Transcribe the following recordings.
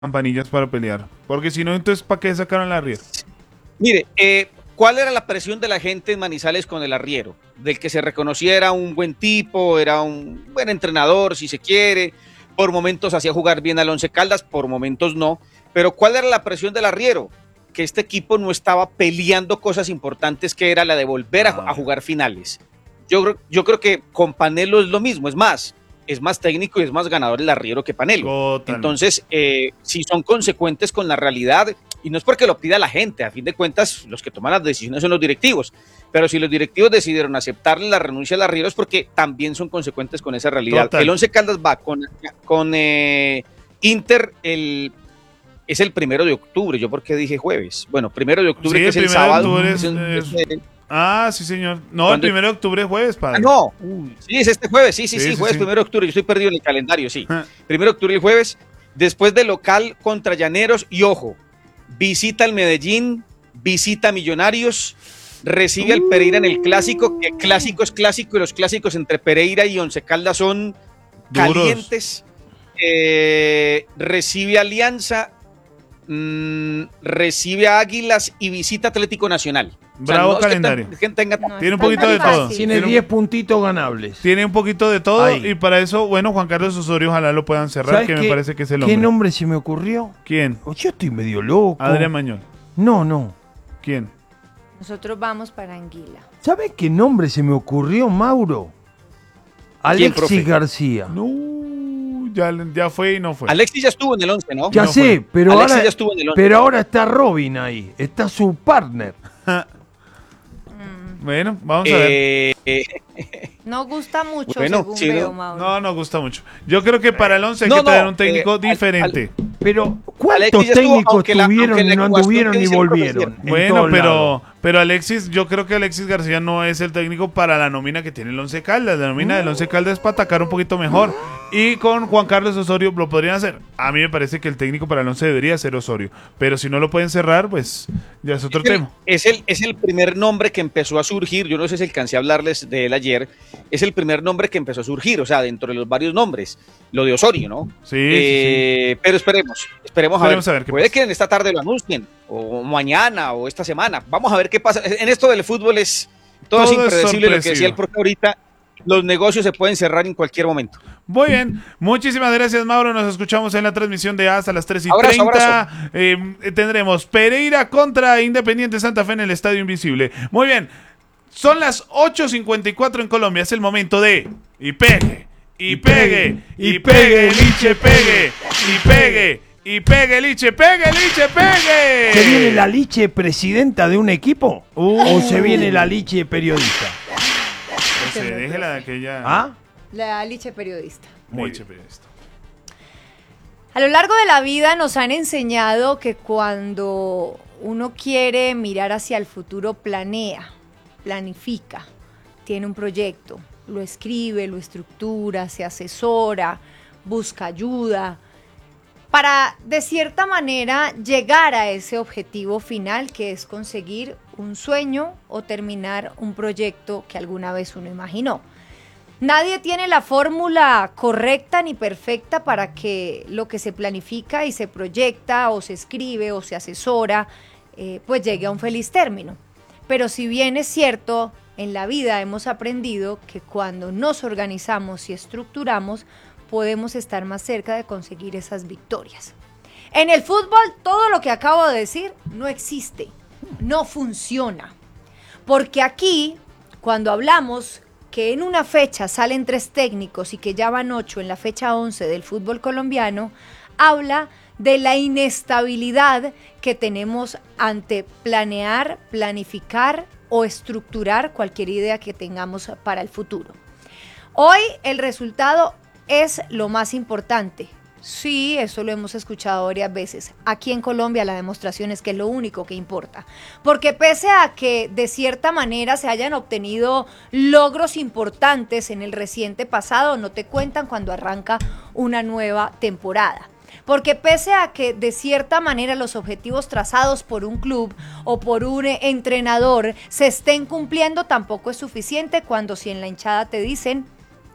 campanillas para pelear. Porque si no, entonces, ¿para qué sacaron la Riera? Mire, ¿cuál era la presión de la gente en Manizales con el arriero? Del que se reconocía era un buen tipo, era un buen entrenador, si se quiere. Por momentos hacía jugar bien al Once Caldas, por momentos no. Pero ¿cuál era la presión del arriero? Que este equipo no estaba peleando cosas importantes, que era la de volver a jugar finales. Yo creo que con Panelo es lo mismo, es más técnico y es más ganador el arriero que Panelo. Totalmente. Entonces, si son consecuentes con la realidad, y no es porque lo pida la gente, a fin de cuentas, los que toman las decisiones son los directivos, pero si los directivos decidieron aceptarle la renuncia al arriero es porque también son consecuentes con esa realidad. Total. El Once Caldas va con Inter es el 1 de octubre, ¿yo por qué dije jueves? Bueno, 1 de octubre, sí, que es el sábado. Sí, señor. No, el 1 de octubre es jueves, padre. No. Sí, es este jueves. Sí, jueves, 1 de octubre. Yo estoy perdido en el calendario, sí. 1 de octubre el jueves, después del local contra Llaneros. Y ojo, visita al Medellín, visita a Millonarios, recibe al Pereira en el Clásico, que clásico es clásico, y los clásicos entre Pereira y Once Caldas son duros, calientes. Recibe a Alianza, recibe a Águilas y visita Atlético Nacional. Bravo, o sea, no calendario. Tiene un poquito de todo. Tiene 10 puntitos ganables. Tiene un poquito de todo. Ahí. Y para eso, bueno, Juan Carlos Osorio, ojalá lo puedan cerrar, que me parece que es el hombre. ¿Qué nombre se me ocurrió? ¿Quién? Yo estoy medio loco. Adrián Mañol. No. ¿Quién? Nosotros vamos para Anguila. ¿Sabe qué nombre se me ocurrió, Mauro? Alexis García. No, ya fue y no fue. Alexis ya estuvo en el 11, ¿no? Ya no sé, fue. pero Alexis ahora, ya estuvo en el 11. Pero ahora está Robin ahí. Está su partner. Bueno, vamos a ver. No gusta mucho, bueno, según sí, veo, Mauro. No, no gusta mucho. Yo creo que para el 11 hay que tener un técnico diferente. Pero, ¿cuántos técnicos tuvieron y no anduvieron ni volvieron? Bueno, pero Alexis, yo creo que Alexis García no es el técnico para la nómina que tiene el Once Caldas. La nómina del Once Caldas es para atacar un poquito mejor. Y con Juan Carlos Osorio lo podrían hacer. A mí me parece que el técnico para el 11 debería ser Osorio. Pero si no lo pueden cerrar, pues ya es otro tema. Es el primer nombre que empezó a surgir. Yo no sé si alcancé a hablarles de él ayer. Es el primer nombre que empezó a surgir, o sea, dentro de los varios nombres. Lo de Osorio, ¿no? Sí. Pero esperemos a ver. Puede que en esta tarde lo anuncien, o mañana, o esta semana. Vamos a ver qué pasa. En esto del fútbol todo es impredecible, lo que decía el profe ahorita. Los negocios se pueden cerrar en cualquier momento. Muy bien, muchísimas gracias, Mauro. Nos escuchamos en la transmisión de hasta las 3:30. Abrazo. Tendremos Pereira contra Independiente Santa Fe en el Estadio Invisible. Muy bien, son las 8:54 en Colombia. Es el momento de y pegue, Liche, pegue, y pegue, Liche, pegue. ¿Se viene la Liche presidenta de un equipo? ¿O se viene la Liche periodista? Déjela de aquella. ¿Ah? La Liche periodista. Liche periodista. A lo largo de la vida nos han enseñado que cuando uno quiere mirar hacia el futuro, planifica, tiene un proyecto, lo escribe, lo estructura, se asesora, busca ayuda, para de cierta manera llegar a ese objetivo final, que es conseguir un sueño o terminar un proyecto que alguna vez uno imaginó. Nadie tiene la fórmula correcta ni perfecta para que lo que se planifica y se proyecta o se escribe o se asesora pues llegue a un feliz término. Pero si bien es cierto, en la vida hemos aprendido que cuando nos organizamos y estructuramos, podemos estar más cerca de conseguir esas victorias. En el fútbol, todo lo que acabo de decir no existe, no funciona. Porque aquí, cuando hablamos que en una fecha salen 3 técnicos y que ya van 8 en la fecha 11 del fútbol colombiano, habla de la inestabilidad que tenemos ante planear, planificar o estructurar cualquier idea que tengamos para el futuro. Hoy el resultado es lo más importante. Sí, eso lo hemos escuchado varias veces. Aquí en Colombia la demostración es que es lo único que importa. Porque pese a que de cierta manera se hayan obtenido logros importantes en el reciente pasado, no te cuentan cuando arranca una nueva temporada. Porque pese a que de cierta manera los objetivos trazados por un club o por un entrenador se estén cumpliendo, tampoco es suficiente cuando si en la hinchada te dicen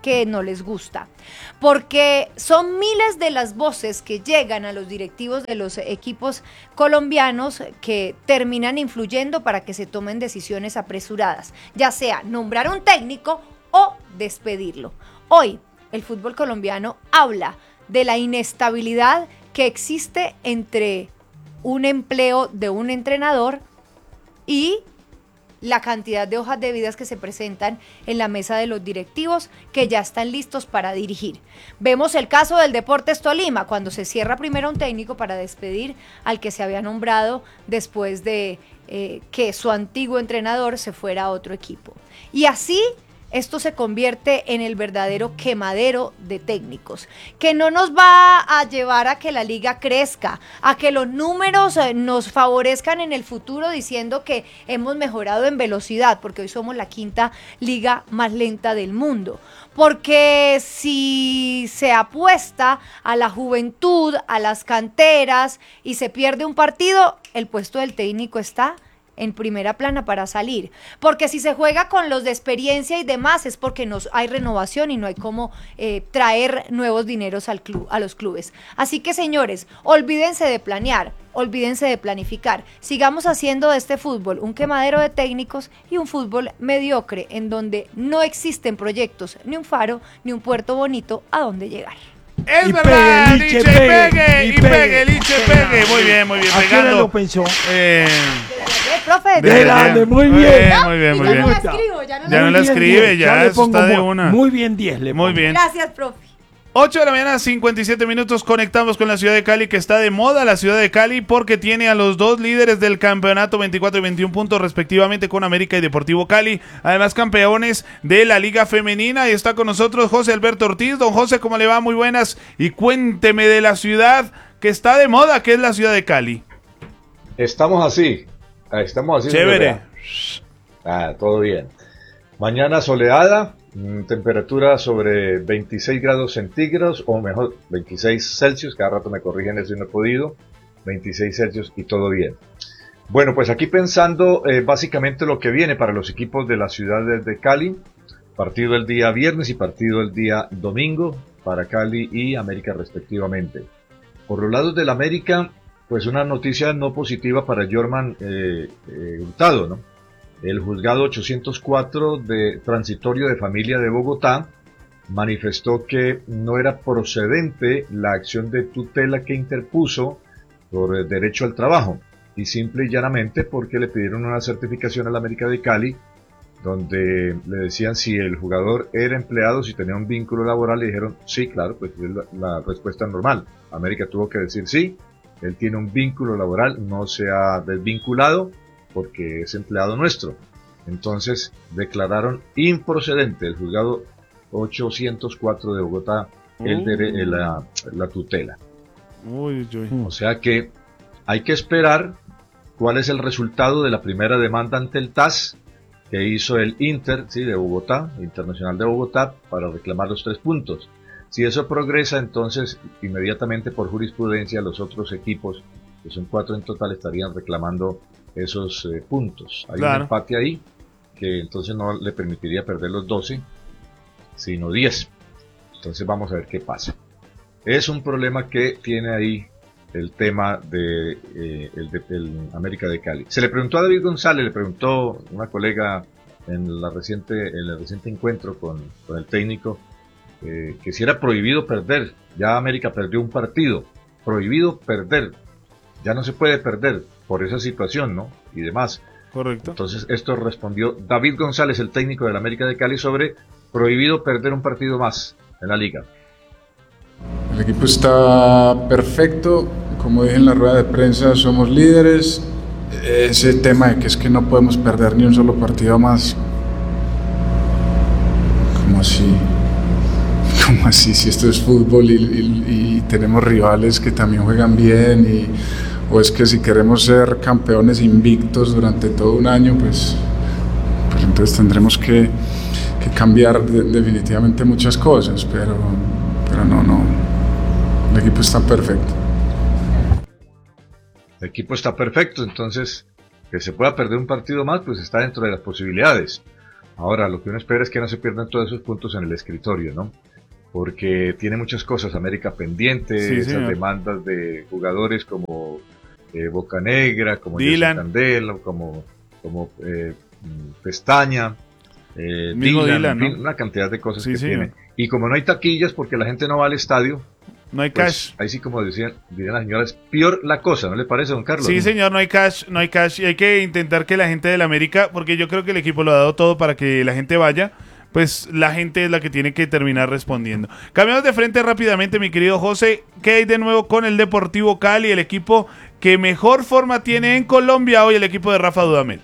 que no les gusta, porque son miles de las voces que llegan a los directivos de los equipos colombianos que terminan influyendo para que se tomen decisiones apresuradas, ya sea nombrar un técnico o despedirlo. Hoy el fútbol colombiano habla de la inestabilidad que existe entre un empleo de un entrenador y la cantidad de hojas de vidas que se presentan en la mesa de los directivos que ya están listos para dirigir. Vemos el caso del Deportes Tolima, cuando se cierra primero un técnico para despedir al que se había nombrado después de que su antiguo entrenador se fuera a otro equipo. Y así esto se convierte en el verdadero quemadero de técnicos, que no nos va a llevar a que la liga crezca, a que los números nos favorezcan en el futuro diciendo que hemos mejorado en velocidad, porque hoy somos la quinta liga más lenta del mundo. Porque si se apuesta a la juventud, a las canteras y se pierde un partido, el puesto del técnico está en primera plana para salir, porque si se juega con los de experiencia y demás es porque no hay renovación y no hay cómo traer nuevos dineros al club, a los clubes. Así que señores, olvídense de planear, olvídense de planificar, sigamos haciendo de este fútbol un quemadero de técnicos y un fútbol mediocre en donde no existen proyectos, ni un faro, ni un puerto bonito a donde llegar. Es Y verdad, pegue, Liche, Liche, pegue, y pegue, pegue, Liche, pegue. Muy bien, ¿A qué hora pegando. lo pensó? Profe, Grande, muy bien. Muy bien, muy ya bien. no la escribo, ya no Ya no la Muy bien, escribe, 10. ya le eso está pongo de una. Muy bien, 10 le Muy pongo. bien. Gracias, profe. 8 de la mañana, 57 minutos, conectamos con la ciudad de Cali, que está de moda la ciudad de Cali, porque tiene a los dos líderes del campeonato, 24 y 21 puntos respectivamente, con América y Deportivo Cali, además campeones de la Liga Femenina, y está con nosotros José Alberto Ortiz. Don José, ¿cómo le va? Muy buenas, y cuénteme de la ciudad que está de moda, que es la ciudad de Cali. Estamos así. Chévere. Todo bien. Mañana soleada, temperatura sobre 26 grados centígrados, o mejor, 26 Celsius, cada rato me corrigen eso y no he podido, 26 Celsius y todo bien. Bueno, pues aquí pensando básicamente lo que viene para los equipos de la ciudad de Cali, partido el día viernes y partido el día domingo para Cali y América respectivamente. Por los lados del América, pues una noticia no positiva para Jorman Hurtado, ¿no? El juzgado 804 de transitorio de familia de Bogotá manifestó que no era procedente la acción de tutela que interpuso por el derecho al trabajo, y simple y llanamente porque le pidieron una certificación a la América de Cali donde le decían si el jugador era empleado, si tenía un vínculo laboral. Le dijeron sí, claro, pues es la respuesta normal. América tuvo que decir sí, él tiene un vínculo laboral, no se ha desvinculado porque es empleado nuestro. Entonces declararon improcedente el juzgado 804 de Bogotá la tutela. Uy. O sea que hay que esperar cuál es el resultado de la primera demanda ante el TAS que hizo el Inter, ¿sí?, de Bogotá, Internacional de Bogotá, para reclamar los 3 puntos. Si eso progresa, entonces inmediatamente por jurisprudencia los otros equipos, que son 4 en total, estarían reclamando esos puntos. Hay un empate ahí que entonces no le permitiría perder los 12, sino 10. Entonces vamos a ver qué pasa. Es un problema que tiene ahí el tema de el América de Cali. Se le preguntó a David González, le preguntó una colega en el reciente encuentro con el técnico, que si era prohibido perder. Ya América perdió un partido, prohibido perder, ya no se puede perder por esa situación, ¿no? Y demás. Correcto. Entonces esto respondió David González, el técnico del América de Cali, sobre prohibido perder un partido más en la liga. El equipo está perfecto, como dije en la rueda de prensa, somos líderes. Ese tema de que es que no podemos perder ni un solo partido más, ¿cómo así? ¿Cómo así? Si esto es fútbol y tenemos rivales que también juegan bien, o es que si queremos ser campeones invictos durante todo un año, pues entonces tendremos que cambiar definitivamente muchas cosas, pero no, el equipo está perfecto. El equipo está perfecto, entonces que se pueda perder un partido más, pues está dentro de las posibilidades. Ahora, lo que uno espera es que no se pierdan todos esos puntos en el escritorio, ¿no? Porque tiene muchas cosas, América pendiente, Sí, esas señor. demandas de jugadores como Bocanegra, como Dylan. Jason Candela, como Pestaña, Mismo Dylan, en fin, ¿no? una cantidad de cosas Sí, que señor. tiene. Y como no hay taquillas porque la gente no va al estadio, No hay pues, cash. ahí sí, como dirían las señoras, peor la cosa, ¿no le parece, don Carlos? Sí, señor, no hay cash, y hay que intentar que la gente del América, porque yo creo que el equipo lo ha dado todo para que la gente vaya, pues la gente es la que tiene que terminar respondiendo. Cambiamos de frente rápidamente, mi querido José. ¿Qué hay de nuevo con el Deportivo Cali, el equipo que mejor forma tiene en Colombia hoy, el equipo de Rafa Dudamel?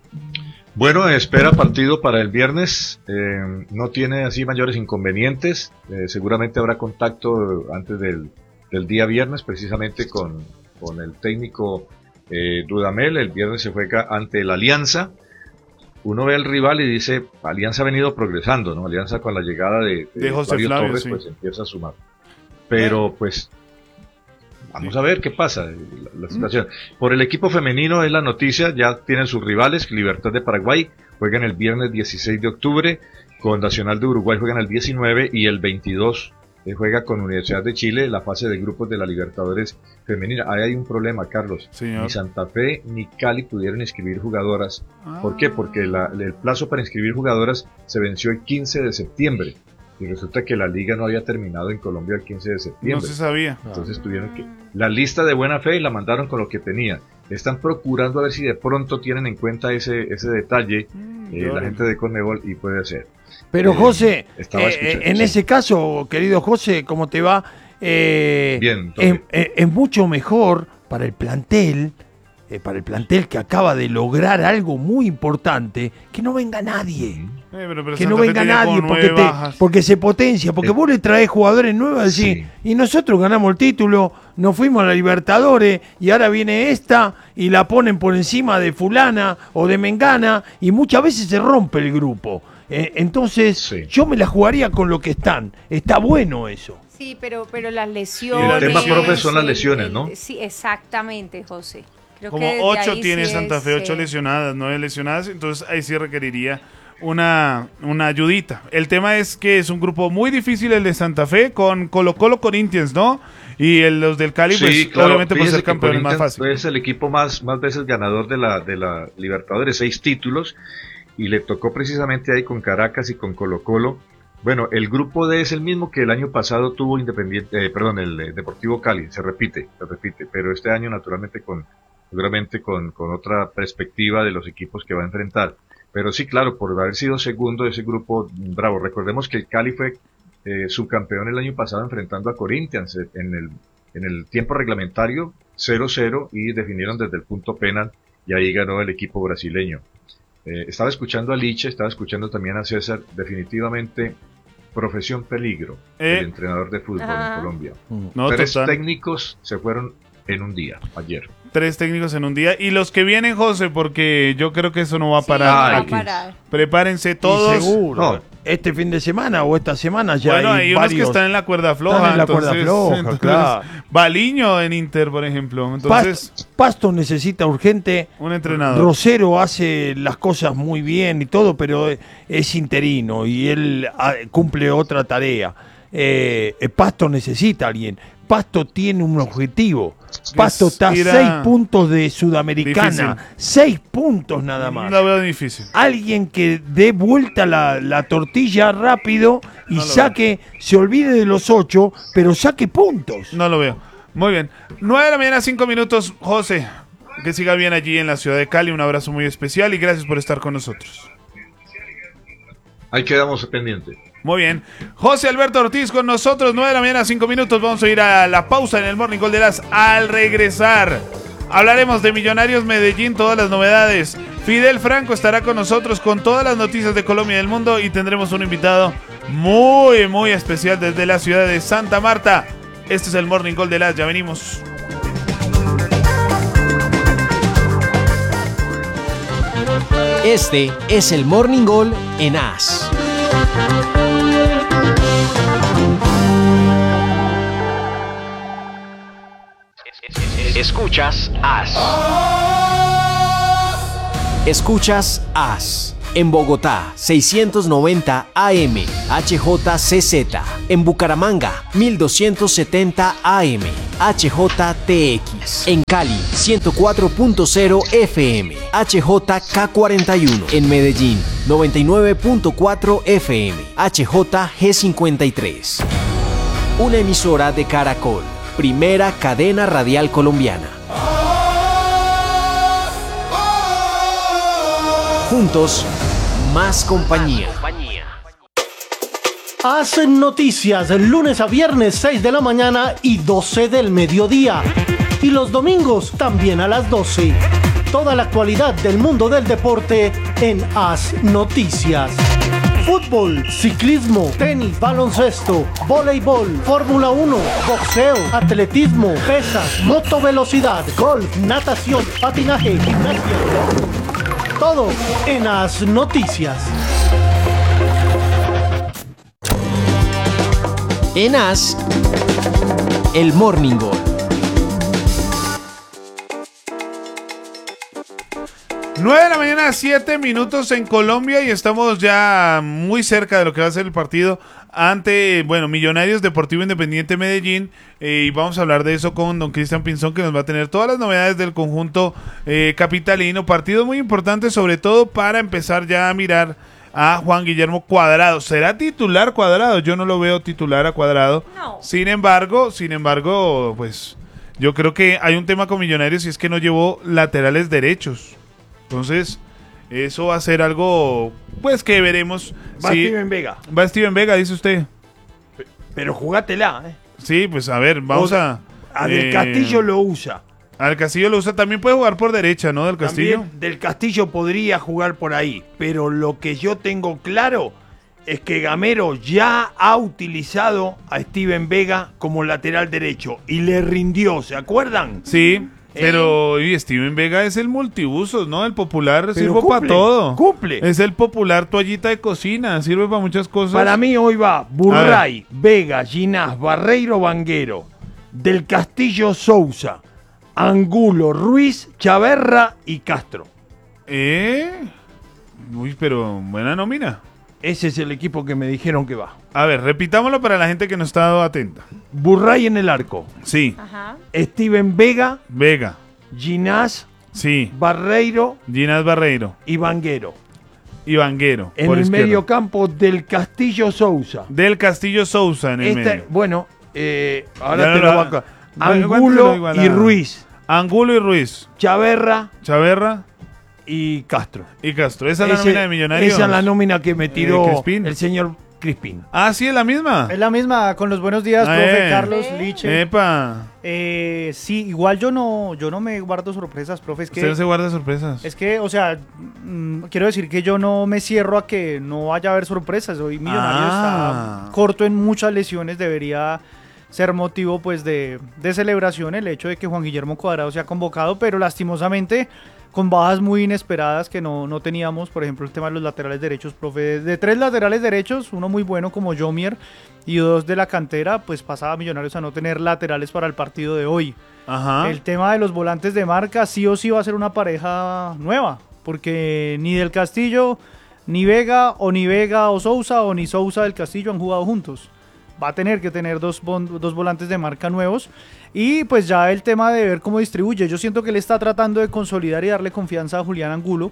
Bueno, espera partido para el viernes, no tiene así mayores inconvenientes, seguramente habrá contacto antes del día viernes precisamente con el técnico Dudamel. El viernes se juega ante el Alianza. Uno ve al rival y dice, Alianza ha venido progresando, ¿no? Alianza con la llegada de José Flavio Flavio, Torres, sí. pues empieza a sumar. Pero pues vamos a ver qué pasa, la situación. Por el equipo femenino es la noticia, ya tienen sus rivales, Libertad de Paraguay, juegan el viernes 16 de octubre, con Nacional de Uruguay juegan el 19 y el 22 juega con Universidad de Chile la fase de grupos de la Libertadores femenina. Ahí hay un problema, Carlos. Señor. Ni Santa Fe ni Cali pudieron inscribir jugadoras. ¿Por qué? Porque el plazo para inscribir jugadoras se venció el 15 de septiembre. Y resulta que la liga no había terminado en Colombia el 15 de septiembre. No se sabía. Entonces tuvieron que... La lista de buena fe la mandaron con lo que tenían. Están procurando a ver si de pronto tienen en cuenta ese detalle la gente de Conmebol y puede ser. Pero José, estaba escuchando, en sí. ese caso, querido José, ¿cómo te va? Bien, Toby. Es mucho mejor para el plantel que acaba de lograr algo muy importante, que no venga nadie. Pero Que Santa no Fe venga tenía nadie como porque, 9 bajas. porque se potencia, porque vos le traes jugadores nuevos decís, y nosotros ganamos el título, nos fuimos a la Libertadores y ahora viene esta y la ponen por encima de fulana o de mengana y muchas veces se rompe el grupo. Entonces yo me la jugaría con lo que están. Está bueno eso. Sí, pero las lesiones... El tema, profe, son las lesiones, ¿no? Sí, exactamente, José. Creo que Como desde 8 ahí tiene sí Santa Fe, es, 8 lesionadas, 9 lesionadas, entonces ahí sí requeriría una ayudita. El tema es que es un grupo muy difícil el de Santa Fe, con Colo-Colo Corinthians, ¿no? Y los del Cali, Sí, pues claro, obviamente por fíjese ser que campeón es más Corinthians fácil. Es el equipo más veces ganador de la Libertadores, 6 títulos, y le tocó precisamente ahí con Caracas y con Colo-Colo. Bueno, el grupo D es el mismo que el año pasado tuvo el Deportivo Cali, se repite, pero este año seguramente con otra perspectiva de los equipos que va a enfrentar. Pero sí, claro, por haber sido segundo de ese grupo, bravo. Recordemos que el Cali fue subcampeón el año pasado enfrentando a Corinthians en el tiempo reglamentario 0-0 y definieron desde el punto penal y ahí ganó el equipo brasileño. Estaba escuchando a Liche, estaba escuchando también a César, definitivamente profesión peligro, el entrenador de fútbol en Colombia. No, 3 total. técnicos se fueron en un día, ayer. 3 técnicos en un día. Y los que vienen, José, porque yo creo que eso no va a parar. no va a aquí. parar. Prepárense todos. Y seguro. No. Este fin de semana o esta semana ya Bueno, hay hay unos varios. que están en la cuerda floja. Están en la cuerda floja, entonces, claro. Baliño en Inter, por ejemplo. Entonces, Pasto necesita urgente. un entrenador. Rosero hace las cosas muy bien y todo, pero es interino y él cumple otra tarea. Pasto necesita a alguien. Pasto tiene un objetivo. Pasto está a 6 puntos de Sudamericana. Difícil. 6 puntos nada más. Lo veo difícil. Alguien que dé vuelta la tortilla rápido y No lo saque, se olvide de los 8, pero saque puntos. No lo veo. Muy bien. 9 de la mañana, 5 minutos. José, que siga bien allí en la ciudad de Cali. Un abrazo muy especial y gracias por estar con nosotros. Ahí quedamos pendientes. Muy bien. José Alberto Ortiz con nosotros, 9 de la mañana, 5 minutos. Vamos a ir a la pausa en el Morning Call de las. Al regresar, hablaremos de Millonarios Medellín, todas las novedades. Fidel Franco estará con nosotros con todas las noticias de Colombia y del mundo. Y tendremos un invitado muy, muy especial desde la ciudad de Santa Marta. Este es el Morning Call de las. Ya venimos. Este es el Morning Call en AS. Escuchas AS. Escuchas AS. En Bogotá, 690 AM, HJCZ. En Bucaramanga, 1270 AM, HJTX. En Cali, 104.0 FM, HJK41. En Medellín, 99.4 FM, HJG53. Una emisora de Caracol, primera cadena radial colombiana. Juntos, más compañía. Hacen noticias lunes a viernes 6 de la mañana y 12 del mediodía. Y los domingos también a las 12. Toda la actualidad del mundo del deporte en Haz Noticias. Fútbol, ciclismo, tenis, baloncesto, voleibol, Fórmula 1, boxeo, atletismo, pesas, motovelocidad, golf, natación, patinaje, gimnasia. Todo en Haz Noticias. En Haz, el Morning Gol. 9 de la mañana, 7 minutos en Colombia y estamos ya muy cerca de lo que va a ser el partido ante, Millonarios Deportivo Independiente Medellín, y vamos a hablar de eso con don Cristian Pinzón, que nos va a tener todas las novedades del conjunto capitalino. Partido muy importante, sobre todo para empezar ya a mirar a Juan Guillermo Cuadrado. ¿Será titular Cuadrado? Yo no lo veo titular a Cuadrado. No. Sin embargo, pues yo creo que hay un tema con Millonarios y es que no llevó laterales derechos. Entonces, eso va a ser algo, pues, que veremos. Va Steven Vega. Va Steven Vega, dice usted. Pero jugátela, Sí, pues, a ver, vamos a... Del Castillo lo usa. Al Castillo lo usa. También puede jugar por derecha, ¿no? Del Castillo. También Del Castillo podría jugar por ahí. Pero lo que yo tengo claro es que Gamero ya ha utilizado a Steven Vega como lateral derecho. Y le rindió, ¿se acuerdan? Sí. Pero Steven Vega es el multiusos, ¿no? El popular, pero sirve para todo. Cumple. Es el popular toallita de cocina, sirve para muchas cosas. Para mí hoy va Burray, Vega, Ginás, Barreiro, Vanguero, Del Castillo, Sousa, Angulo, Ruiz, Chaverra y Castro. Uy, pero buena nómina. Ese es el equipo que me dijeron que va. A ver, repitámoslo para la gente que no está atenta. Burray en el arco. Sí. Ajá. Steven Vega, Vega. Ginás, Sí. Barreiro Ginás Barreiro. y Vanguero. Y Vanguero. En por el izquierda. medio campo Del Castillo, Sousa. Del Castillo Sousa en el medio. Bueno, ahora Ya te no lo lo- va a... Cuéntelo Angulo igual, y Ruiz. Angulo y Ruiz. Chaverra Chaverra y Castro. y Castro. Esa es la nómina de Millonarios. Esa es la nómina que me tiró Crispín. el señor Crispín. Ah, sí, es la misma. Es la misma, con los buenos días, profe Carlos Liche. Epa. Sí, igual yo no me guardo sorpresas, profe. Es Usted no que, se guarda sorpresas. es que, o sea, quiero decir que yo no me cierro a que no vaya a haber sorpresas. Hoy Millonario está corto en muchas lesiones, debería ser motivo pues de celebración el hecho de que Juan Guillermo Cuadrado se ha convocado, pero lastimosamente con bajas muy inesperadas que no teníamos. Por ejemplo, el tema de los laterales derechos, profe. De 3 laterales derechos, uno muy bueno como Jomier y 2 de la cantera, pues pasaba Millonarios a no tener laterales para el partido de hoy. Ajá. El tema de los volantes de marca sí o sí va a ser una pareja nueva, porque ni Del Castillo, ni Vega o Sousa, o ni Sousa del Castillo han jugado juntos. Va a tener que tener dos volantes de marca nuevos. Y pues ya el tema de ver cómo distribuye. Yo siento que él está tratando de consolidar y darle confianza a Julián Angulo.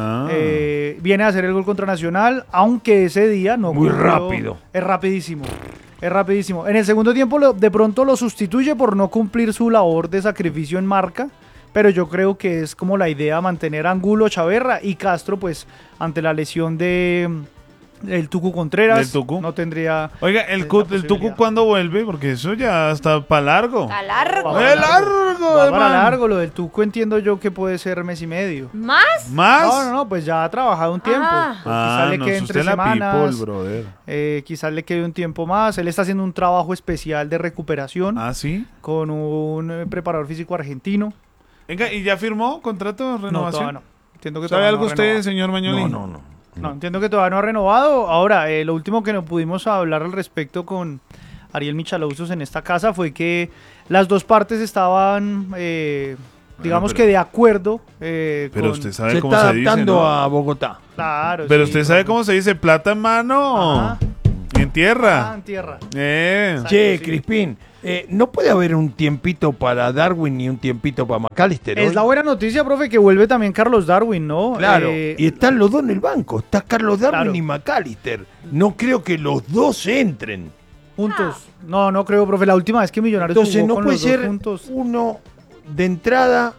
Viene a hacer el gol contra Nacional, aunque ese día no Muy ocurrió. rápido. Es rapidísimo. En el segundo tiempo de pronto lo sustituye por no cumplir su labor de sacrificio en marca. Pero yo creo que es como la idea mantener a Angulo, Chaverra y Castro, pues ante la lesión de el Tucu Contreras. ¿Del Tucu? No tendría. Oiga, el Tucu, ¿cuándo vuelve? Porque eso ya está para largo. Está largo. Va largo, para hermano. largo. Lo del Tucu entiendo yo que puede ser mes y medio. ¿Más? ¿Más? No, pues ya ha trabajado un tiempo. Ah. Pues quizás le quede usted entre la semanas. people, brother. Quizás le quede un tiempo más. Él está haciendo un trabajo especial de recuperación ¿Ah, sí? con un preparador físico argentino. Venga, ¿y ya firmó contrato de No, renovación? todavía no. Entiendo que ¿Sabe todavía algo no ha usted, renovado. señor Mañolín? No, entiendo que todavía no ha renovado. Ahora, lo último que no pudimos hablar al respecto con Ariel Michalousos en esta casa fue que las dos partes estaban digamos que de acuerdo. Pero usted sabe Se cómo está se dice, adaptando ¿no? a Bogotá. Claro. Pero sí, usted sabe cómo se dice plata en mano. Ajá. En tierra. En tierra. Che, Crispín, ¿no puede haber un tiempito para Darwin y un tiempito para McAllister? Es hoy? la buena noticia, profe, que vuelve también Carlos Darwin, ¿no? Claro, y están los dos en el banco. Está Carlos Darwin Claro. y McAllister. No creo que los dos entren. Juntos. No creo, profe. La última vez que Millonarios Entonces jugó no con puede los dos ser juntos. uno de entrada.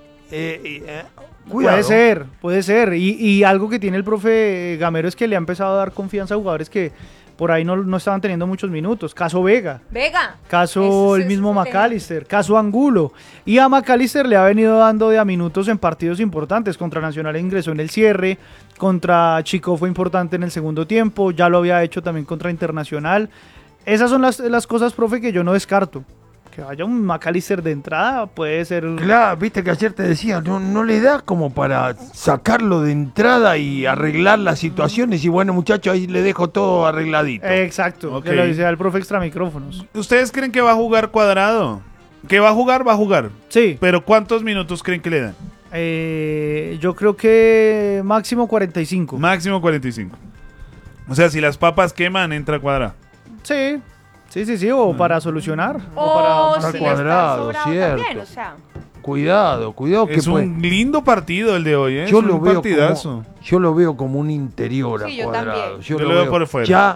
Cuidado. Puede ser. Y algo que tiene el profe Gamero es que le ha empezado a dar confianza a jugadores que por ahí no estaban teniendo muchos minutos. Caso Vega. Caso Ese el mismo es un McAllister, caso Angulo. Y a McAllister le ha venido dando de a minutos en partidos importantes. Contra Nacional ingresó en el cierre, contra Chico fue importante en el segundo tiempo, ya lo había hecho también contra Internacional. Esas son las cosas, profe, que yo no descarto. Que vaya un McAllister de entrada puede ser... Claro, viste que ayer te decía, no le da como para sacarlo de entrada y arreglar las situaciones. Y bueno, muchachos, ahí le dejo todo arregladito. Exacto, Ok. que lo dice el profe extra micrófonos. ¿Ustedes creen que va a jugar Cuadrado? ¿Que va a jugar? Va a jugar. Sí. ¿Pero cuántos minutos creen que le dan? Yo creo que máximo 45. Máximo 45. O sea, si las papas queman, entra Cuadrado. Sí, o para solucionar. O Está si cuadrado, está sobrado cierto. también, o sea. Cuidado que Es un lindo partido el de hoy, ¿eh? yo es lo un veo partidazo. yo lo veo como un interior Sí, a yo Cuadrado. también. Yo Yo lo lo veo por fuera. Ya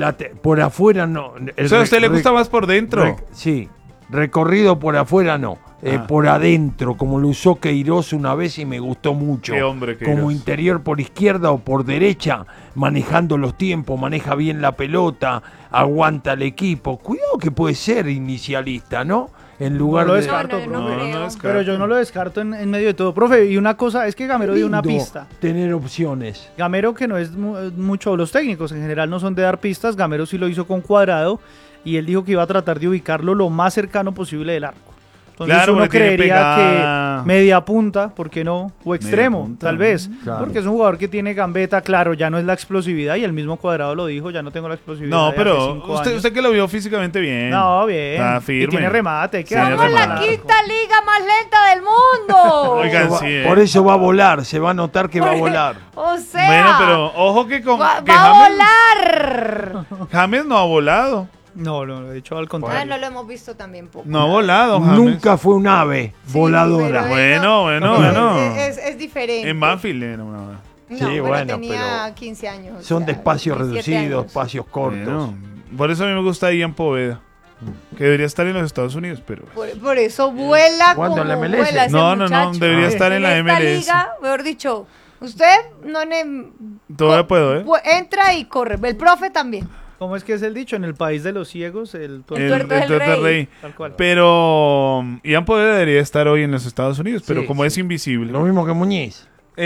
por afuera no. O sea, ¿a usted le gusta más por dentro? Sí, recorrido por afuera no. Por adentro, como lo usó Queiroz una vez y me gustó mucho. Qué hombre, como Queiroz. interior por izquierda o por derecha, manejando los tiempos, maneja bien la pelota, aguanta el equipo. Cuidado que puede ser inicialista, ¿no? En lugar No lo de... descarto, No, profe. creo. descarto. Pero yo no lo descarto en medio de todo. Profe, y una cosa, es que Gamero dio una Lindo pista. tener opciones. Gamero, que no es mucho, los técnicos en general no son de dar pistas, Gamero sí lo hizo con Cuadrado y él dijo que iba a tratar de ubicarlo lo más cercano posible del arco. Entonces Claro, uno porque tiene creería pegada. que media punta, ¿por qué no? O extremo, punta, tal vez. claro. Porque es un jugador que tiene gambeta, claro, ya no es la explosividad y el mismo Cuadrado lo dijo, ya no tengo la explosividad. No, de hace pero 5 usted, años. usted que lo vio físicamente bien. No, bien. Está firme. Y tiene remate. hay que Sí, darle Somos la remate. quinta liga más lenta del mundo. Oigan, Va- sí, Por eso va a volar, se va a notar que va a Por- volar. O sea, Bueno, pero ojo que con va que a James, volar. James no ha volado. No, de hecho al Ah, contrario. no lo hemos visto también poco. No ha volado, James. Nunca fue un ave Sí, voladora. pero Bueno. Es diferente. En Banfield era una hora. No, Sí, pero bueno, tenía pero 15 años. o Son sea, de espacios 17 reducidos, años. espacios cortos. Bueno, por eso a mí me gusta Ian Poveda. Que debería estar en los Estados Unidos, pero... Por eso vuela ¿Cuándo como en la MLS? vuela ese No, muchacho. debería estar en la esta MLS. liga, mejor dicho, usted no Todavía puedo, ¿eh? entra y corre. El profe también. ¿Cómo es que es el dicho? En el país de los ciegos, el El tuerto es el tuerto es rey. Tal cual. Pero Ian Poveda debería estar hoy en los Estados Unidos, pero Sí, como sí. es invisible. Lo mismo que Muñiz.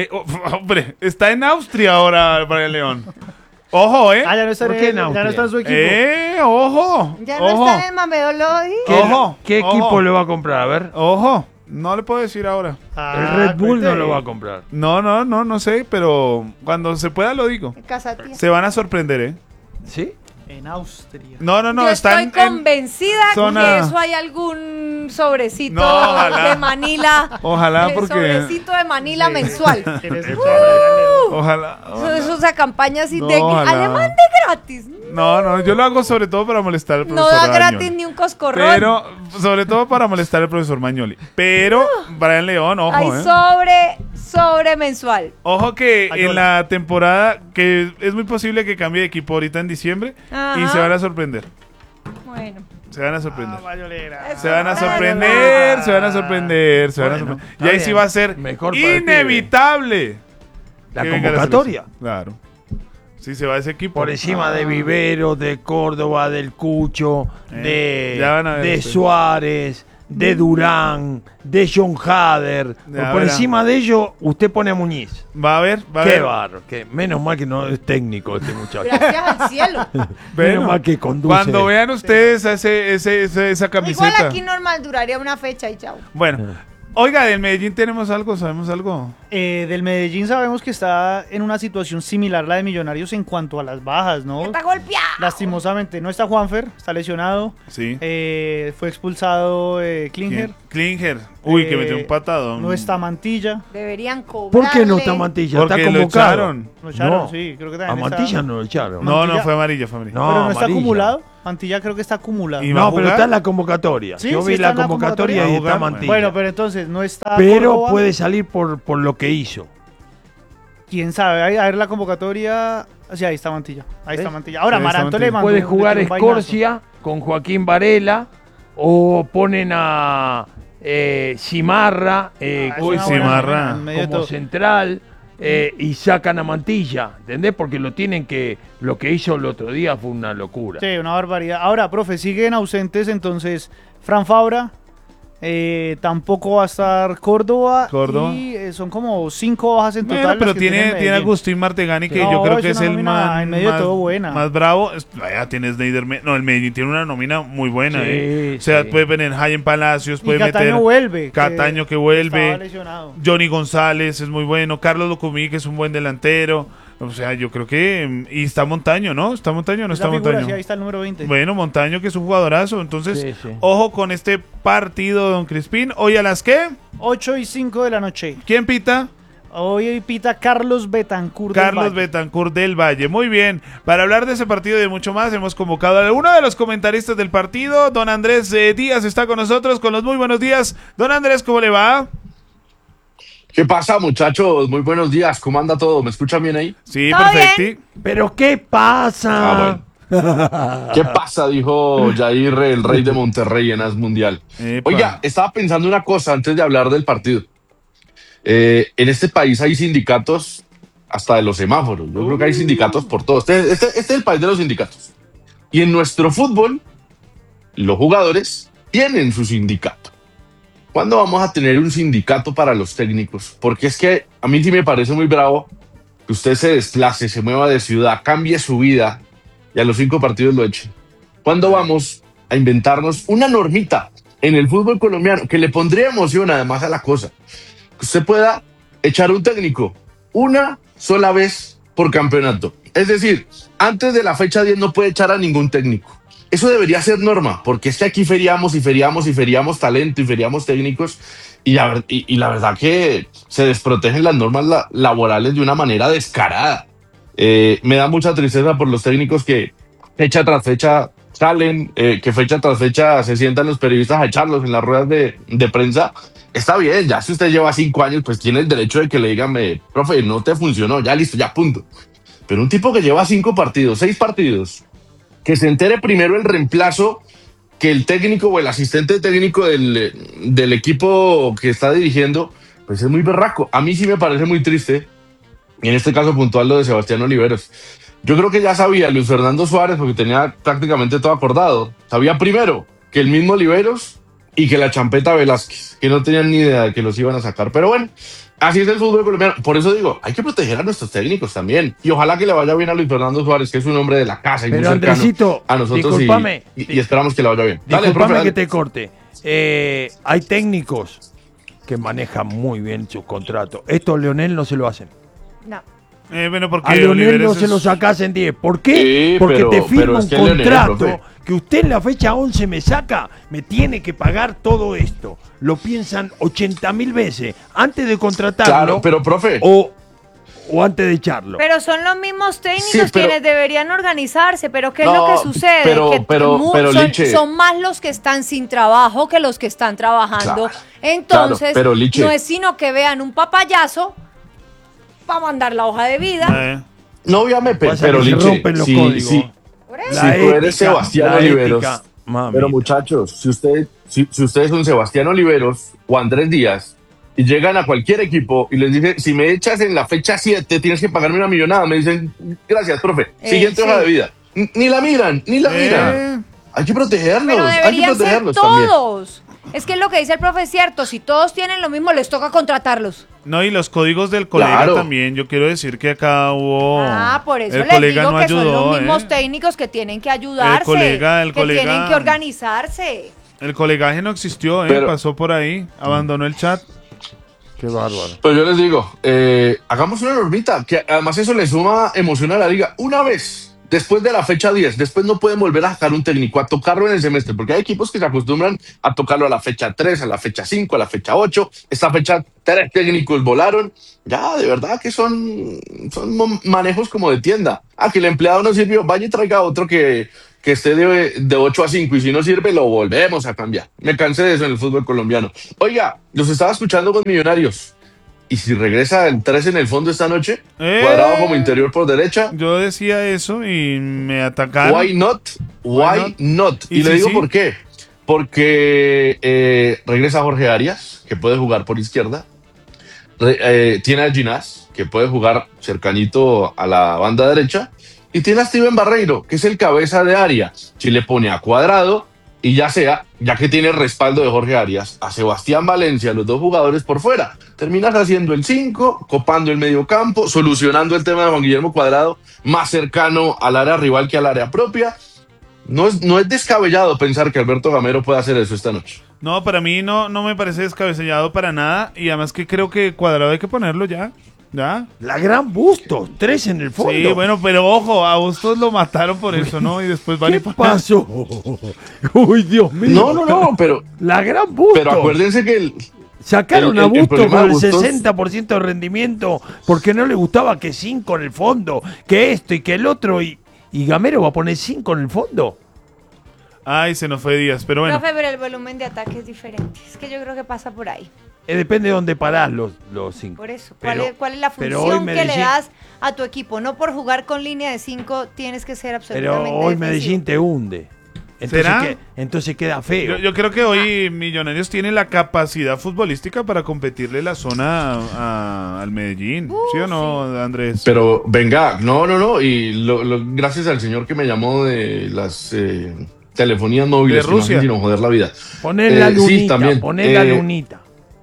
Hombre, está en Austria ahora para el León. Ojo, ¿eh? Ah, ya no está, ¿Por qué en ya no Austria? está en su equipo. Ojo. Ya no ojo. está en el Mamedolodi. Ojo. ¿Qué ojo. equipo le va a comprar? A ver. Ojo. No le puedo decir ahora. El Red Bull no lo va a comprar. No sé, pero cuando se pueda lo digo. Casatía. Se van a sorprender, ¿eh? ¿Sí? En Austria. No, Yo está estoy convencida zona- que eso hay algún sobrecito No, ojalá. de Manila. Ojalá, el porque... sobrecito de Manila mensual. Tienes el sobre. Ojalá. Eso es a campaña así No, de ojalá. además de gratis. No, yo lo hago sobre todo para molestar al No profesor da gratis Magnoli. ni un coscorrón. Pero, sobre todo para molestar al profesor Magnoli. Pero, Brian León, ojo, Hay sobre mensual. Ojo que Ayola. en la temporada, que es muy posible que cambie de equipo ahorita en diciembre, Ajá. y se van a sorprender. Bueno. Se van a sorprender. Vayolera. Se van a sorprender, se van a sorprender, se van a Bueno, sorprender. Y ahí está sí bien. va a ser Mejor para el inevitable. La que venga convocatoria. selección. Claro. Si se va ese equipo. Por encima de Vivero, de Córdoba, del Cucho, ya van a ver de ustedes. Suárez, de Durán, de John Hader. Ya Por verá. encima de ellos, usted pone a Muñiz. Va a ver, va a Qué ver. barro. Menos mal que no es técnico este muchacho. Gracias al cielo. Menos Bueno, mal que conduce. cuando vean ustedes esa camiseta. Igual aquí normal duraría una fecha y chao. Bueno, Oiga, del Medellín tenemos algo, sabemos algo. Del Medellín sabemos que está en una situación similar a la de Millonarios en cuanto a las bajas, ¿no? Está golpeado. Lastimosamente, no está Juanfer, está lesionado. Sí. Fue expulsado Klinger. Klinger. Uy, que metió un patadón. No está Mantilla. Deberían cobrarle. ¿Por qué no está Mantilla? Porque Está lo convocado. echaron. Lo echaron, No. sí, creo que A también Mantilla está. no lo echaron. No, Mantilla- fue amarilla, fue amarilla. No, Pero no está amarilla. acumulado. Mantilla creo que está acumulado. ¿Y va a No, pero jugar? está en la convocatoria. Sí, Yo sí vi está la en la convocatoria y convocatoria. está Va a jugar, Mantilla. Bueno, pero entonces no está Pero Córdoba. puede salir por lo que hizo. ¿Quién sabe? A ver la convocatoria. Sí, ahí está Mantilla. Ahí está ¿Ves? Mantilla. Ahora, Sí, ahí está Maranto Mantilla. le mandó. Puede le jugar tiró un vainazo. Escorcia con Joaquín Varela o ponen a Cimarra Es Uy, una buena Cimarra. nómina en medio de como todo. central y sacan a Mantilla, ¿entendés? Porque lo que hizo el otro día fue una locura. Sí, una barbaridad. Ahora, profe, siguen ausentes entonces Fran Fabra, tampoco va a estar Córdoba. Córdoba. Y son como 5 bajas en total. Bueno, pero las que tiene Medellín. Agustín Martegani, que No, yo creo es que es una el nómina en medio de todo buena. más bravo. Vaya, tienes no, el Medellín tiene una nómina muy buena. Sí, O sea, sí. puede venir Jaime Palacios, Y puede Cataño meter vuelve. Cataño que estaba vuelve, lesionado. Johnny González es muy bueno, Carlos Locumí, que es un buen delantero. O sea, yo creo que... Y está Montaño, ¿no? ¿Está Montaño o no Esa está figura, Montaño? sí, ahí está el número 20. Bueno, Montaño, que es un jugadorazo. Entonces, Sí, sí. ojo con este partido, don Crispín. ¿Hoy a las qué? 8:05 de la noche. ¿Quién pita? Hoy pita Carlos Betancur. Carlos Betancur del Valle. Muy bien. Para hablar de ese partido y de mucho más, hemos convocado a uno de los comentaristas del partido. Don Andrés Díaz está con nosotros con los muy buenos días. Don Andrés, ¿cómo le va? ¿Qué pasa, muchachos? Muy buenos días. ¿Cómo anda todo? ¿Me escuchan bien ahí? Sí, ¿Todo perfecto. ¿Pero qué pasa? ¿Qué pasa? Dijo Jair, el rey de Monterrey en AS Mundial. Epa. Oiga, estaba pensando una cosa antes de hablar del partido. En este país hay sindicatos hasta de los semáforos. Yo creo que hay sindicatos por todo. Este es el país de los sindicatos. Y en nuestro fútbol, los jugadores tienen su sindicato. ¿Cuándo vamos a tener un sindicato para los técnicos? Porque es que a mí sí me parece muy bravo que usted se desplace, se mueva de ciudad, cambie su vida y a los 5 partidos lo eche. ¿Cuándo vamos a inventarnos una normita en el fútbol colombiano que le pondría emoción además a la cosa? Que usted pueda echar un técnico una sola vez por campeonato. Es decir, antes de la fecha 10 no puede echar a ningún técnico. Eso debería ser norma, porque es que aquí feriamos talento y feriamos técnicos y la verdad que se desprotegen las normas laborales de una manera descarada. Me da mucha tristeza por los técnicos que fecha tras fecha salen, que fecha tras fecha se sientan los periodistas a echarlos en las ruedas de prensa. Está bien, ya si usted lleva 5 años, pues tiene el derecho de que le digan, profe, no te funcionó, ya listo, ya punto. Pero un tipo que lleva 5 partidos, 6 partidos, que se entere primero el reemplazo que el técnico o el asistente técnico del equipo que está dirigiendo, pues es muy berraco. A mí sí me parece muy triste, y en este caso puntual lo de Sebastián Oliveros. Yo creo que ya sabía Luis Fernando Suárez, porque tenía prácticamente todo acordado. Sabía primero que el mismo Oliveros y que la Champeta Velázquez, que no tenían ni idea de que los iban a sacar. Pero bueno, así es el fútbol colombiano. Por eso digo, hay que proteger a nuestros técnicos también. Y ojalá que le vaya bien a Luis Fernando Suárez, que es un hombre de la casa y Pero muy cercano Andresito, a nosotros discúlpame. y esperamos que le vaya bien. Dale, Disculpame profe, dale. que te corte. Hay técnicos que manejan muy bien sus contratos. Esto a Leonel no se lo hacen. No. Bueno, porque A Leonel Oliveros no se es- lo sacás en 10. ¿Por qué? Sí, Porque pero- te firma pero es un que Leonel, contrato profe. que usted en la fecha 11 me saca, me tiene que pagar todo esto. Lo piensan 80.000 veces antes de contratarlo Claro, pero profe, o antes de echarlo. Pero son los mismos técnicos Sí, pero- quienes deberían organizarse, pero ¿qué es No, lo que sucede? pero- Que pero, Liche. son más los que están sin trabajo que los que están trabajando. Claro, Entonces, pero, Liche. no es sino que vean un papayazo para mandar la hoja de vida. no obviamente, Pasa pero que se Liche, rompen los sí, códigos. sí. Por eso. Si tú eres Sebastián la Oliveros, ética, mamita. pero muchachos, si ustedes son Sebastián Oliveros o Andrés Díaz y llegan a cualquier equipo y les dicen, si me echas en la fecha 7 tienes que pagarme una millonada, me dicen, gracias, profe, siguiente sí. hoja de vida. Ni la miran. Hay que protegerlos, Pero hay que deberían ser protegerlos también. todos. Es que es lo que dice el profe es cierto. Si todos tienen lo mismo, les toca contratarlos. No, y los códigos del colega Claro. también. Yo quiero decir que acá hubo... Por eso el les colega digo no que son ayudó, los mismos técnicos que tienen que ayudarse, El colega- que tienen que organizarse. El colegaje no existió, Pero- pasó por ahí, abandonó el chat. Qué bárbaro. Pero yo les digo, hagamos una normita, que además eso le suma emoción a la liga. Una vez, después de la fecha 10, después no pueden volver a sacar un técnico, a tocarlo en el semestre, porque hay equipos que se acostumbran a tocarlo a la fecha 3, a la fecha 5, a la fecha 8. Esta fecha 3 técnicos volaron. Ya, de verdad que son manejos como de tienda. Ah, que el empleado no sirvió, vaya y traiga otro que esté de 8 a 5 y si no sirve lo volvemos a cambiar. Me cansé de eso en el fútbol colombiano. Oiga, los estaba escuchando con Millonarios. ¿Y si regresa el 3 en el fondo esta noche? Cuadrado como interior por derecha. Yo decía eso y me atacaron. Why not? Why not? Y ¿Y le si digo sí? por qué. Porque regresa Jorge Arias, que puede jugar por izquierda. Tiene a Ginás, que puede jugar cercanito a la banda derecha. Y tiene a Steven Barreiro, que es el cabeza de área. Si le pone a Cuadrado, y ya que tiene el respaldo de Jorge Arias, a Sebastián Valencia, los dos jugadores por fuera, terminas haciendo el 5, copando el medio campo, solucionando el tema de Juan Guillermo Cuadrado, más cercano al área rival que al área propia. No es descabellado pensar que Alberto Gamero pueda hacer eso esta noche. No, para mí no me parece descabellado para nada. Y además que creo que Cuadrado hay que ponerlo ya. ¿Ya? La gran Bustos, 3 en el fondo. Sí, bueno, pero ojo, a Bustos lo mataron por eso, ¿no? Y después van ¿Qué y ponen- pasó? Uy, Dios mío. No, pero... La gran Bustos. Pero acuérdense que Sacaron a el Bustos problema con de el Bustos- 60% de rendimiento porque no le gustaba que 5 en el fondo, que esto y que el otro. Y Gamero va a poner 5 en el fondo. Ay, se nos fue Díaz, pero bueno. Profe, pero el volumen de ataque es diferente. Es que yo creo que pasa por ahí. Depende de dónde parás los 5. Por eso. Pero- ¿Cuál es la pero hoy función que le Medellín- das a tu equipo? No por jugar con línea de 5 tienes que ser Pero absolutamente hoy defensivo. Medellín te hunde. Entonces, ¿Será? entonces queda feo. Yo creo que hoy Millonarios tiene la capacidad futbolística para competirle la zona al Medellín. ¿Sí o no, Andrés? Pero venga, no. Y gracias al señor que me llamó de las telefonías móviles, De que no Rusia. hacen sino joder la vida. Poner la Sí, lunita, también. poner la lunita.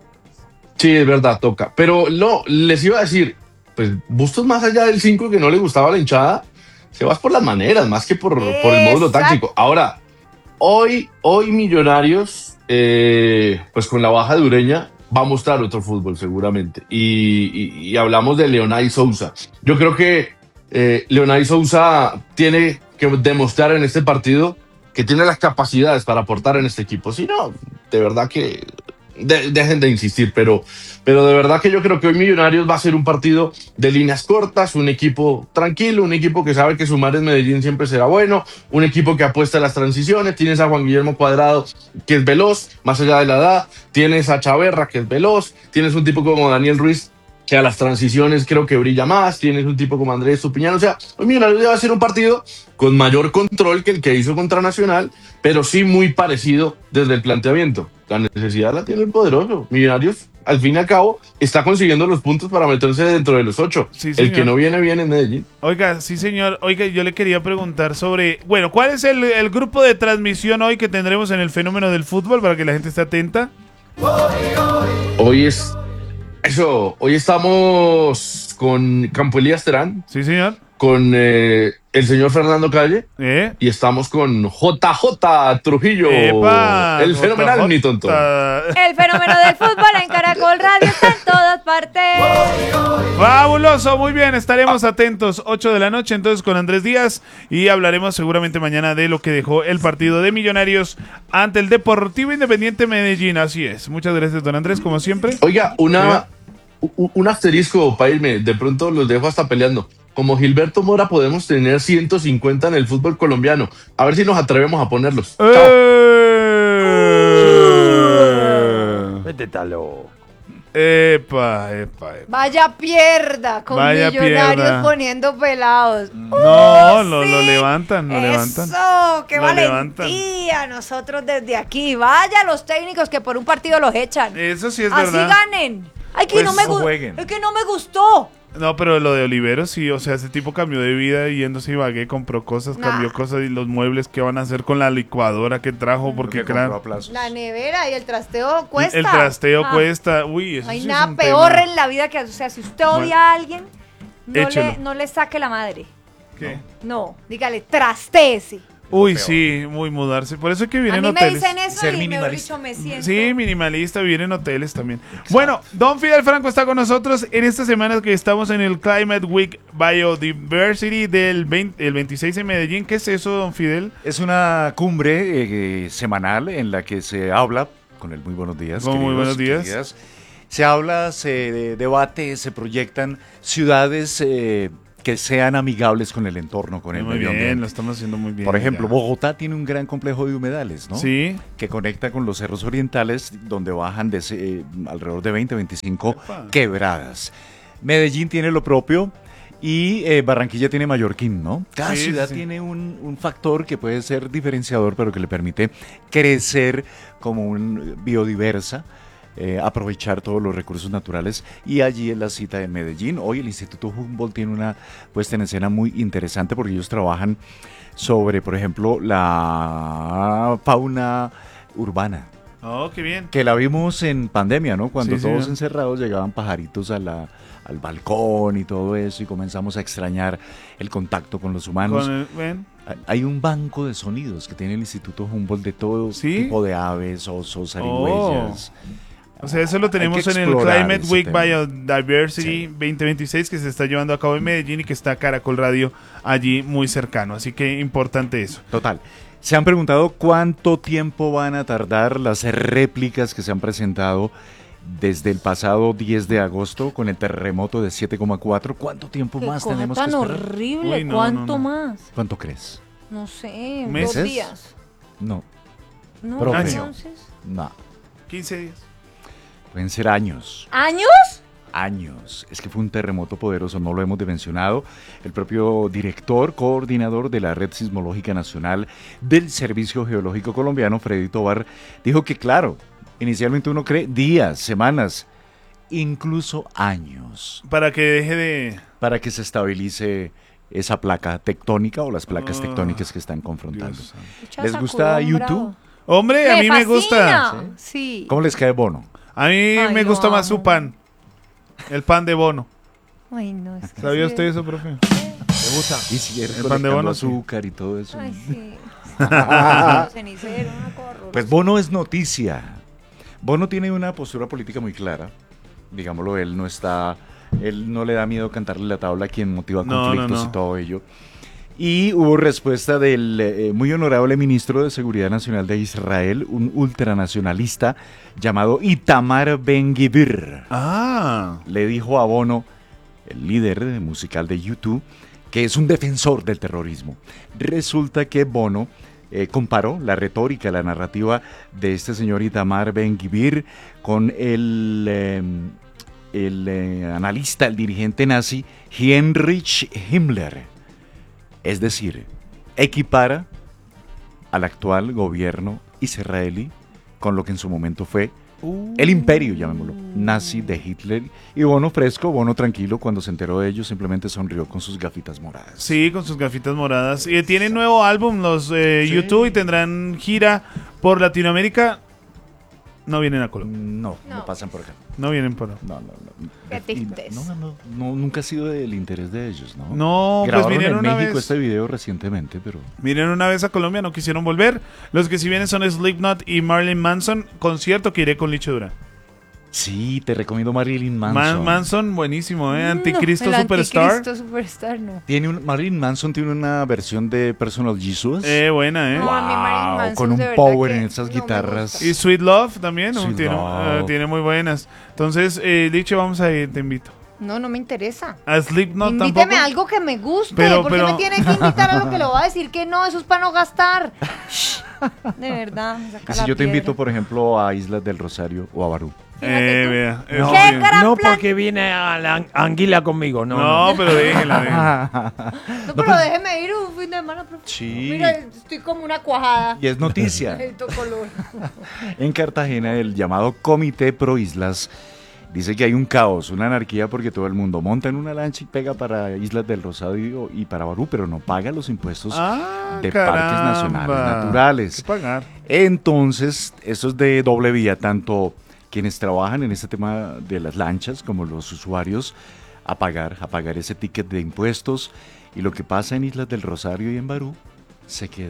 Sí, es verdad, toca. Pero no, les iba a decir, pues Bustos más allá del 5 que no le gustaba a la hinchada, se vas por las maneras, más que por el módulo Exacto. táctico. Ahora, hoy Millonarios, pues con la baja de Ureña, va a mostrar otro fútbol seguramente. Y hablamos de Leonay Sousa. Yo creo que Leonay Sousa tiene que demostrar en este partido que tiene las capacidades para aportar en este equipo. Si no, de verdad que dejen de insistir, pero de verdad que yo creo que hoy Millonarios va a ser un partido de líneas cortas, un equipo tranquilo, un equipo que sabe que sumar en Medellín siempre será bueno, un equipo que apuesta a las transiciones. Tienes a Juan Guillermo Cuadrado, que es veloz, más allá de la edad, tienes a Chaverra, que es veloz, tienes un tipo como Daniel Ruiz, que a las transiciones creo que brilla más, tienes un tipo como Andrés Estupiñán. O sea, hoy Millonarios va a ser un partido con mayor control que el que hizo contra Nacional, pero sí muy parecido desde el planteamiento. La necesidad la tiene el poderoso. Millonarios, al fin y al cabo, está consiguiendo los puntos para meterse dentro de los 8. Sí, el señor. que no viene en Medellín. Oiga, sí señor. Oiga, yo le quería preguntar sobre... Bueno, ¿cuál es el grupo de transmisión hoy que tendremos en el Fenómeno del Fútbol para que la gente esté atenta? Hoy estamos con Campo Elías Terán. Sí, señor. Con el señor Fernando Calle. Y estamos con JJ Trujillo. ¡Epa! El fenomenal JJ. ni tonto. El fenómeno del fútbol en Caracol Radio está en todas partes. Fabuloso, muy bien, estaremos atentos. 8 de la noche entonces con Andrés Díaz y hablaremos seguramente mañana de lo que dejó el partido de Millonarios ante el Deportivo Independiente Medellín. Así es. Muchas gracias, don Andrés, como siempre. Oiga, un asterisco para irme. De pronto los dejo hasta peleando. Como Gilberto Mora podemos tener 150 en el fútbol colombiano. A ver si nos atrevemos a ponerlos. Vete talo. Epa. Vaya pierda con Vaya Millonarios pierda. poniendo pelados. No, lo levantan, lo levantan. Eso, qué Lo valentía. Nosotros desde aquí. Vaya los técnicos que por un partido los echan. Eso sí es Así verdad. ganen. Ay, que Pues no me no jueguen. es que no me gustó. No, pero lo de Olivero sí, o sea, ese tipo cambió de vida yéndose a Ibagué, compró cosas, cambió cosas y los muebles que van a hacer con la licuadora que trajo, porque claro, La nevera y el trasteo cuesta. el trasteo Ah. cuesta, uy, eso No hay sí nada es un peor tema. en la vida que, o sea, si usted Bueno, odia a alguien, échelo. no le saque la madre. ¿Qué? No, dígale, trastéese. Uy, sí, muy mudarse. Por eso hay que vivir A en mí me hoteles. dicen eso Ser y mejor minimalista. dicho me siento. Sí, minimalista, vivir en hoteles también. Bueno, Don Fidel Franco está con nosotros en esta semana que estamos en el Climate Week Biodiversity el 26 en Medellín. ¿Qué es eso, Don Fidel? Es una cumbre semanal en la que se habla, con el muy buenos días. Con muy buenos días. queridas, se habla, se debate, se proyectan ciudades que sean amigables con el entorno, con el Muy medio bien, ambiente. lo estamos haciendo muy bien. Por ejemplo, ya. Bogotá tiene un gran complejo de humedales, ¿no? Sí. Que conecta con los cerros orientales, donde bajan alrededor de 20-25 Epa. quebradas. Medellín tiene lo propio y Barranquilla tiene Mallorquín, ¿no? Cada Sí, ciudad sí. tiene un factor que puede ser diferenciador, pero que le permite crecer como un biodiversa. Aprovechar todos los recursos naturales, y allí en la cita de Medellín. Hoy el Instituto Humboldt tiene una puesta en escena muy interesante porque ellos trabajan sobre, por ejemplo, la fauna urbana, Oh, qué bien. que la vimos en pandemia, ¿no? Cuando Sí, todos señor. encerrados llegaban pajaritos al balcón y todo eso, y comenzamos a extrañar el contacto con los humanos. ¿Ven? Hay un banco de sonidos que tiene el Instituto Humboldt de todo ¿Sí? tipo de aves, osos, zarigüeyas. O sea, eso lo tenemos que en el explorar Climate ese Week tema. Biodiversity Sí. 2026 que se está llevando a cabo en Medellín y que está Caracol Radio allí muy cercano. Así que importante eso. Total. Se han preguntado cuánto tiempo van a tardar las réplicas que se han presentado desde el pasado 10 de agosto con el terremoto de 7,4. ¿Cuánto tiempo Qué más cosa tenemos que tan esperar? horrible. Uy, no, ¿Cuánto no, no. más? ¿Cuánto crees? No sé, ¿Meses? 2 días. No, No, Profe. entonces. no. 15 días. Pueden ser años. ¿Años? Años. Es que fue un terremoto poderoso, no lo hemos mencionado. El propio director, coordinador de la Red Sismológica Nacional del Servicio Geológico Colombiano, Freddy Tobar, dijo que claro, inicialmente uno cree días, semanas, incluso años, Para que deje de... para que se estabilice esa placa tectónica o las placas Oh, tectónicas que están confrontando. Dios santo. Pucha, ¿Les sacudón gusta YouTube? bravo. Hombre, a mí me gusta. fascina. Sí. ¿Cómo les cae Bono? A mí Ay, me lo gusta más amo. su pan. El pan de Bono. Ay, no, es que ¿Sabía sí. usted eso, profe? ¿Te gusta? Y sigue El pan de recolectando Bono, sí. azúcar y todo eso. Ay, sí. Cenicero, una cosa horrorosa. Pues Bono es noticia. Bono tiene una postura política muy clara. Digámoslo, él no le da miedo cantarle la tabla a quien motiva No, conflictos no, no. y todo ello. Y hubo respuesta del muy honorable ministro de Seguridad Nacional de Israel, un ultranacionalista llamado Itamar Ben-Gvir. Ah. Le dijo a Bono, el líder musical de YouTube, que es un defensor del terrorismo. Resulta que Bono comparó la retórica, la narrativa de este señor Itamar Ben-Gvir con el analista, el dirigente nazi Heinrich Himmler. Es decir, equipara al actual gobierno israelí con lo que en su momento fue el imperio, llamémoslo, nazi de Hitler. Y Bono fresco, Bono tranquilo, cuando se enteró de ello simplemente sonrió con sus gafitas moradas. Sí, con sus gafitas moradas. Y tienen nuevo álbum los YouTube y tendrán gira por Latinoamérica. No vienen a Colombia. No, no No. pasan por acá. No vienen por... No. Qué Y tristeza. no, nunca ha sido del interés de ellos, ¿no? No, pues Grabaron vinieron en una México vez. este video recientemente, pero... Vinieron una vez a Colombia, no quisieron volver. Los que sí vienen son Slipknot y Marilyn Manson. Concierto que iré con Licho Dura. Sí, te recomiendo Marilyn Manson. Manson, buenísimo, ¿eh? Anticristo No, el Superstar. Anticristo Superstar, no. Marilyn Manson tiene una versión de Personal Jesus. Buena, ¿eh? No, a mí Marilyn Manson con un de verdad power que en esas no me guitarras. gusta. Y Sweet Love también, Sweet tiene, Love. tiene muy buenas. Entonces, Licho, vamos a ir, te invito. No, no me interesa. A Slipknot Invíteme tampoco. a algo que me guste. Pero- ¿Por qué pero- me tiene que invitar a lo que le voy a decir que no? Eso es para no gastar. De verdad, me saca Y si la yo te invito, piedra. por ejemplo, a Islas del Rosario o a Barú. Fíjate tú. Vea, No, eso ¡Qué sí. gran no plan! porque viene a la anguila conmigo, no. No, pero déjela. No, pero déjeme ir un fin de semana, profe. Sí. Mira, estoy como una cuajada. Y es noticia. Necesito color. En Cartagena, el llamado Comité Pro Islas dice que hay un caos, una anarquía, porque todo el mundo monta en una lancha y pega para Islas del Rosario y para Barú, pero no paga los impuestos de parques nacionales naturales. ¿Qué pagar? Entonces, eso es de doble vía, tanto quienes trabajan en este tema de las lanchas como los usuarios a pagar ese ticket de impuestos, y lo que pasa en Islas del Rosario y en Barú se queda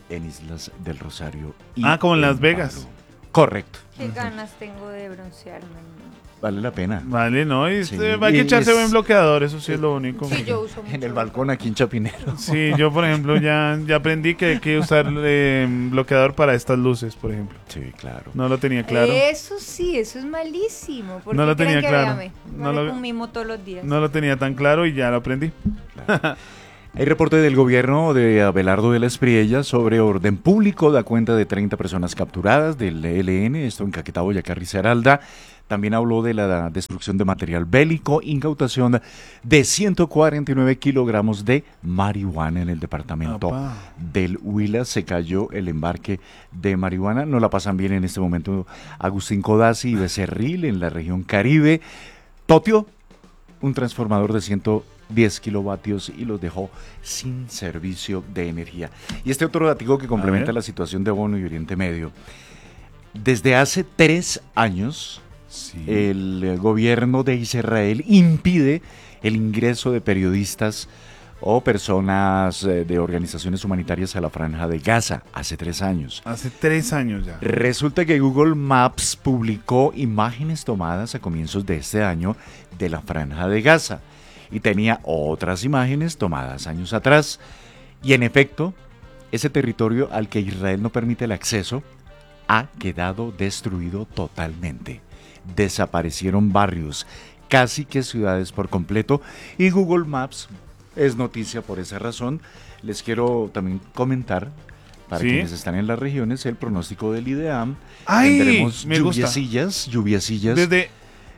en Islas del Rosario. Como en Las Palo. Vegas. Correcto. Qué ganas tengo de broncearme. Vale la pena. Vale, ¿no? Y Sí. hay que Y echarse es- buen bloqueador, eso sí es lo único. Sí, yo uso mucho. En el balcón aquí en Chapinero. Sí, yo por ejemplo ya aprendí que hay que usar bloqueador para estas luces, por ejemplo. Sí, claro. No lo tenía claro. Eso sí, eso es malísimo. ¿Por No qué lo creen tenía que claro. véame? No Vale lo- con mimo todos los días. No lo tenía tan claro y ya lo aprendí. Hay reporte del gobierno de Abelardo de la Espriella sobre orden público, da cuenta de 30 personas capturadas del ELN, esto en Caquetá, Boyacá, Risaralda. También habló de la destrucción de material bélico, incautación de 149 kilogramos de marihuana en el departamento Apá. del Huila. Se cayó el embarque de marihuana. No la pasan bien en este momento Agustín Codazzi y Becerril en la región Caribe. Totio, un transformador de 110 kilovatios y los dejó sin servicio de energía. Y este otro dato que complementa la situación de Bono y Oriente Medio. Desde hace 3 años, el gobierno de Israel impide el ingreso de periodistas o personas de organizaciones humanitarias a la Franja de Gaza. Hace 3 años. Hace 3 años ya. Resulta que Google Maps publicó imágenes tomadas a comienzos de este año de la Franja de Gaza y tenía otras imágenes tomadas años atrás. Y en efecto, ese territorio al que Israel no permite el acceso ha quedado destruido totalmente. Desaparecieron barrios, casi que ciudades por completo, y Google Maps es noticia por esa razón. Les quiero también comentar, para ¿Sí? quienes están en las regiones, el pronóstico del IDEAM. ¡Ay! Tendremos Me gusta. lluviacillas. Desde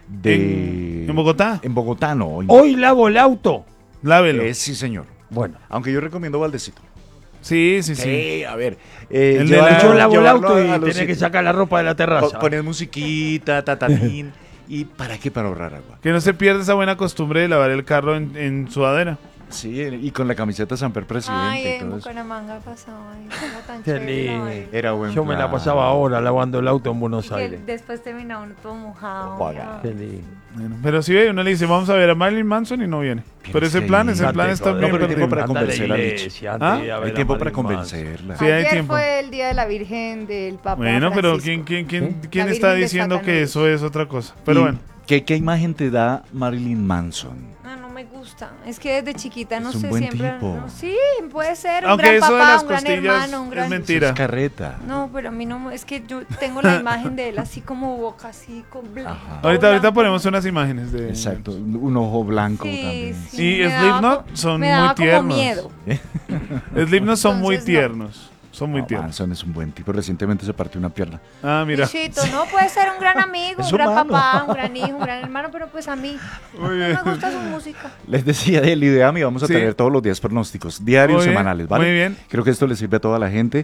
en Bogotá. En Bogotá no. Hoy lavo el auto. Lávelo. Sí, señor. Bueno. Aunque yo recomiendo baldecito. Sí. A ver. El de la- Yo lavo el llevarlo auto a y los tenés que sitios. sacar la ropa de la terraza. Pones musiquita, tatatín. ¿Y para qué? Para ahorrar agua. Que no se pierda esa buena costumbre de lavar el carro en sudadera. Sí, y con la camiseta Samper Presidente Ay, y en todo eso. Bucaramanga pasaba. Ay, era tan Qué chévere lindo. lavar. Era buen Yo me la plan. pasaba ahora lavando el auto en Buenos Que Aires. después terminaba uno todo mojado. Juega. Qué lindo. Bueno, pero si uno le dice, vamos a ver a Marilyn Manson y no viene. Pero ese plan está bien No, pero hay tiempo para Anda a la convencer a iglesia, Lichi. antes de Hay ver a tiempo para Marilyn Manson. convencerla. Sí, hay Ayer tiempo. fue el día de la Virgen del Papa Bueno, pero Francisco. ¿quién La está Virgen de diciendo que Satanás. eso es otra cosa? Pero ¿Y bueno. ¿Qué imagen te da Marilyn Manson? Ah, no me gusta. Es que desde chiquita, no Es un sé, buen siempre... tipo. no, sí, puede ser un Aunque gran eso de papá, las un gran costillas hermano, un es gran... mentira. Es carreta. No, pero a mí no... Es que yo tengo la imagen de él así como boca, así con blanco. Ahorita ponemos unas imágenes de... Exacto, un ojo blanco Sí, también. sí. Y me daba Slipknot como- son me muy daba como tiernos. miedo. Slipknot son muy Entonces, no. tiernos. Son muy No, tiernos. Manson es un buen tipo. Recientemente se partió una pierna. Ah, mira. Bichito, no puede ser un gran amigo, Es un gran humano. papá, un gran hijo, un gran hermano, pero pues a mí Muy no bien. me gusta su música. Les decía del IDEAM y vamos a Sí. tener todos los días pronósticos, diarios, Muy bien, semanales, ¿vale? muy bien. Creo que esto le sirve a toda la gente.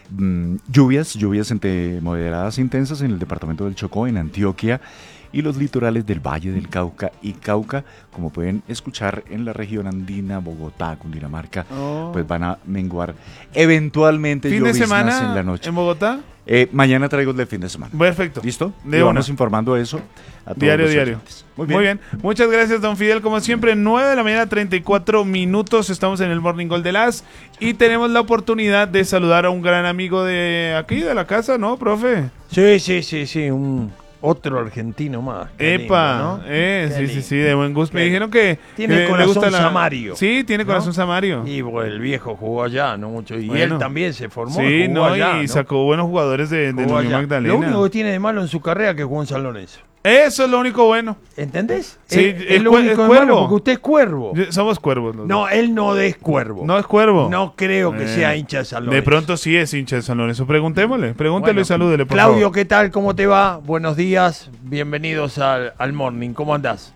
Lluvias entre moderadas e intensas en el departamento del Chocó, en Antioquia, y los litorales del Valle del Cauca y Cauca, como pueden escuchar en la región andina, Bogotá, Cundinamarca, Oh. pues van a menguar eventualmente ¿Fin de lloviznas semana en la noche. en Bogotá? Mañana traigo el de fin de semana. Perfecto. ¿Listo? De Y una. vamos informando eso a todos Diario, los diario. oyentes. Muy bien. Muchas gracias, don Fidel. Como siempre, 9 de la mañana, 34 minutos. Estamos en el Morning Gold de las. Y tenemos la oportunidad de saludar a un gran amigo de aquí, de la casa, ¿no, profe? Sí, otro argentino más. Qué Epa, lindo, ¿no? sí, de buen gusto. Me dijeron que Tiene que le corazón gusta samario. Sí, tiene ¿no? corazón samario. Y bueno, el viejo jugó allá, no mucho. Y Bueno. él también se formó. Sí, jugó no, allá, y ¿no? sacó buenos jugadores de Jugó Unión allá. Magdalena. Lo único que tiene de malo en su carrera es que jugó en San Lorenzo. Eso es lo único bueno. ¿Entendés? Sí, es lo único de malo porque usted es cuervo. Somos cuervos. los No, dos. él no es cuervo. No es cuervo. No creo que sea hincha de San Lorenzo. De pronto sí es hincha de San Lorenzo. Pregúntele Bueno, y salúdele, por Claudio, favor. ¿qué tal? ¿Cómo te va? Buenos días. Bienvenidos al Morning. ¿Cómo andás?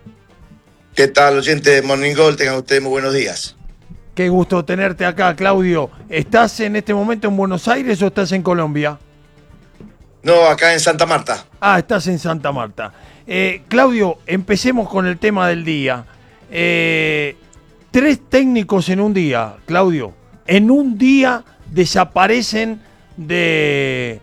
¿Qué tal, oyente de Morning Gold? Tengan ustedes muy buenos días. Qué gusto tenerte acá, Claudio. ¿Estás en este momento en Buenos Aires o estás en Colombia? No, acá en Santa Marta. Ah, estás en Santa Marta. Claudio, empecemos con el tema del día. 3 técnicos en un día, Claudio. En un día desaparecen de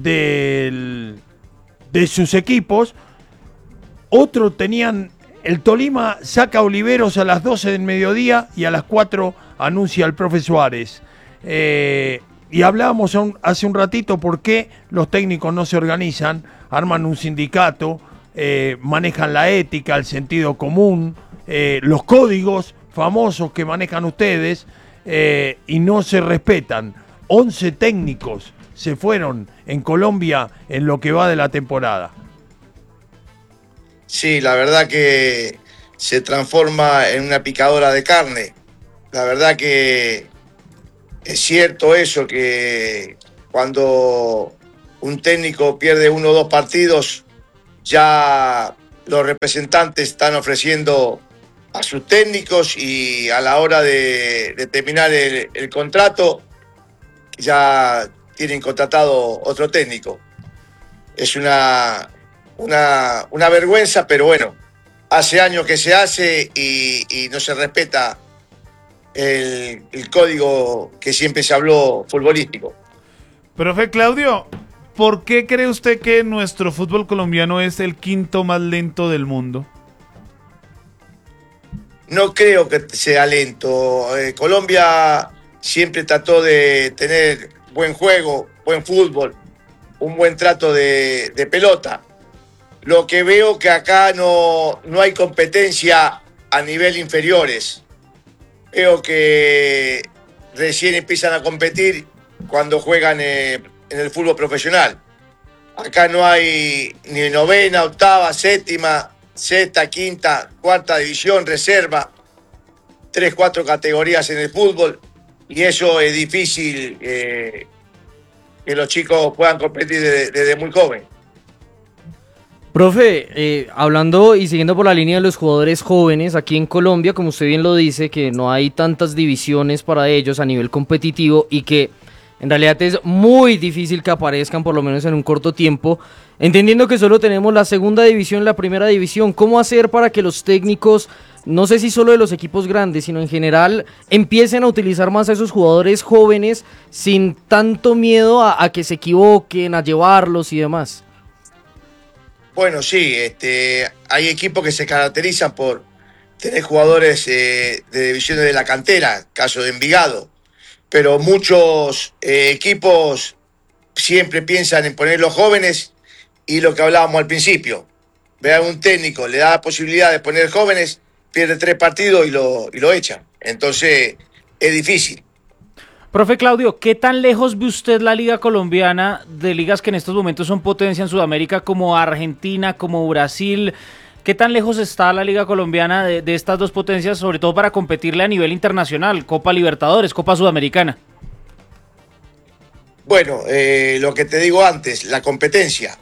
sus equipos. Otro tenían... El Tolima saca a Oliveros a las 12 del mediodía y a las 4 anuncia al profe Suárez. y hablábamos hace un ratito por qué los técnicos no se organizan, arman un sindicato, manejan la ética, el sentido común, los códigos famosos que manejan ustedes, y no se respetan. 11 técnicos se fueron en Colombia en lo que va de la temporada. Sí, la verdad que se transforma en una picadora de carne. La verdad que es cierto eso, que cuando un técnico pierde 1 o 2 partidos, ya los representantes están ofreciendo a sus técnicos, y a la hora de terminar el contrato ya tienen contratado otro técnico. Es una vergüenza, pero bueno, hace años que se hace y no se respeta el código que siempre se habló futbolístico. Profe Claudio, ¿por qué cree usted que nuestro fútbol colombiano es el 5º más lento del mundo? No creo que sea lento. Colombia siempre trató de tener buen juego, buen fútbol, un buen trato de pelota. Lo que veo que acá no hay competencia a nivel inferiores. Veo que recién empiezan a competir cuando juegan en el fútbol profesional. Acá no hay ni 9ª, 8ª, 7ª, 6ª, 5ª, 4ª división, reserva, 3, 4 categorías en el fútbol, y eso es difícil que los chicos puedan competir desde muy joven. Profe, hablando y siguiendo por la línea de los jugadores jóvenes, aquí en Colombia, como usted bien lo dice, que no hay tantas divisiones para ellos a nivel competitivo y que en realidad es muy difícil que aparezcan, por lo menos en un corto tiempo, entendiendo que solo tenemos la 2ª división, la 1ª división. ¿Cómo hacer para que los técnicos, no sé si solo de los equipos grandes, sino en general, empiecen a utilizar más a esos jugadores jóvenes sin tanto miedo a que se equivoquen, a llevarlos y demás? Bueno, sí, hay equipos que se caracterizan por tener jugadores de divisiones de la cantera, caso de Envigado, pero muchos equipos siempre piensan en poner los jóvenes, y lo que hablábamos al principio, vean, un técnico le da la posibilidad de poner jóvenes, pierde 3 partidos y lo echan. Entonces es difícil. Profe Claudio, ¿qué tan lejos ve usted la liga colombiana de ligas que en estos momentos son potencia en Sudamérica, como Argentina, como Brasil? ¿Qué tan lejos está la liga colombiana de estas dos potencias, sobre todo para competirle a nivel internacional, Copa Libertadores, Copa Sudamericana? Bueno, lo que te digo antes, la competencia.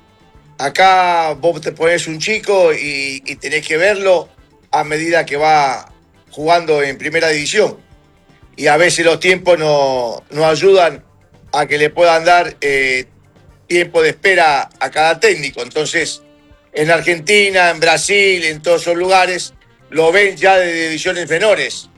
Acá vos te pones un chico y tenés que verlo a medida que va jugando en primera división. Y a veces los tiempos no ayudan a que le puedan dar tiempo de espera a cada técnico. Entonces, en Argentina, en Brasil, en todos esos lugares, lo ven ya de divisiones menores.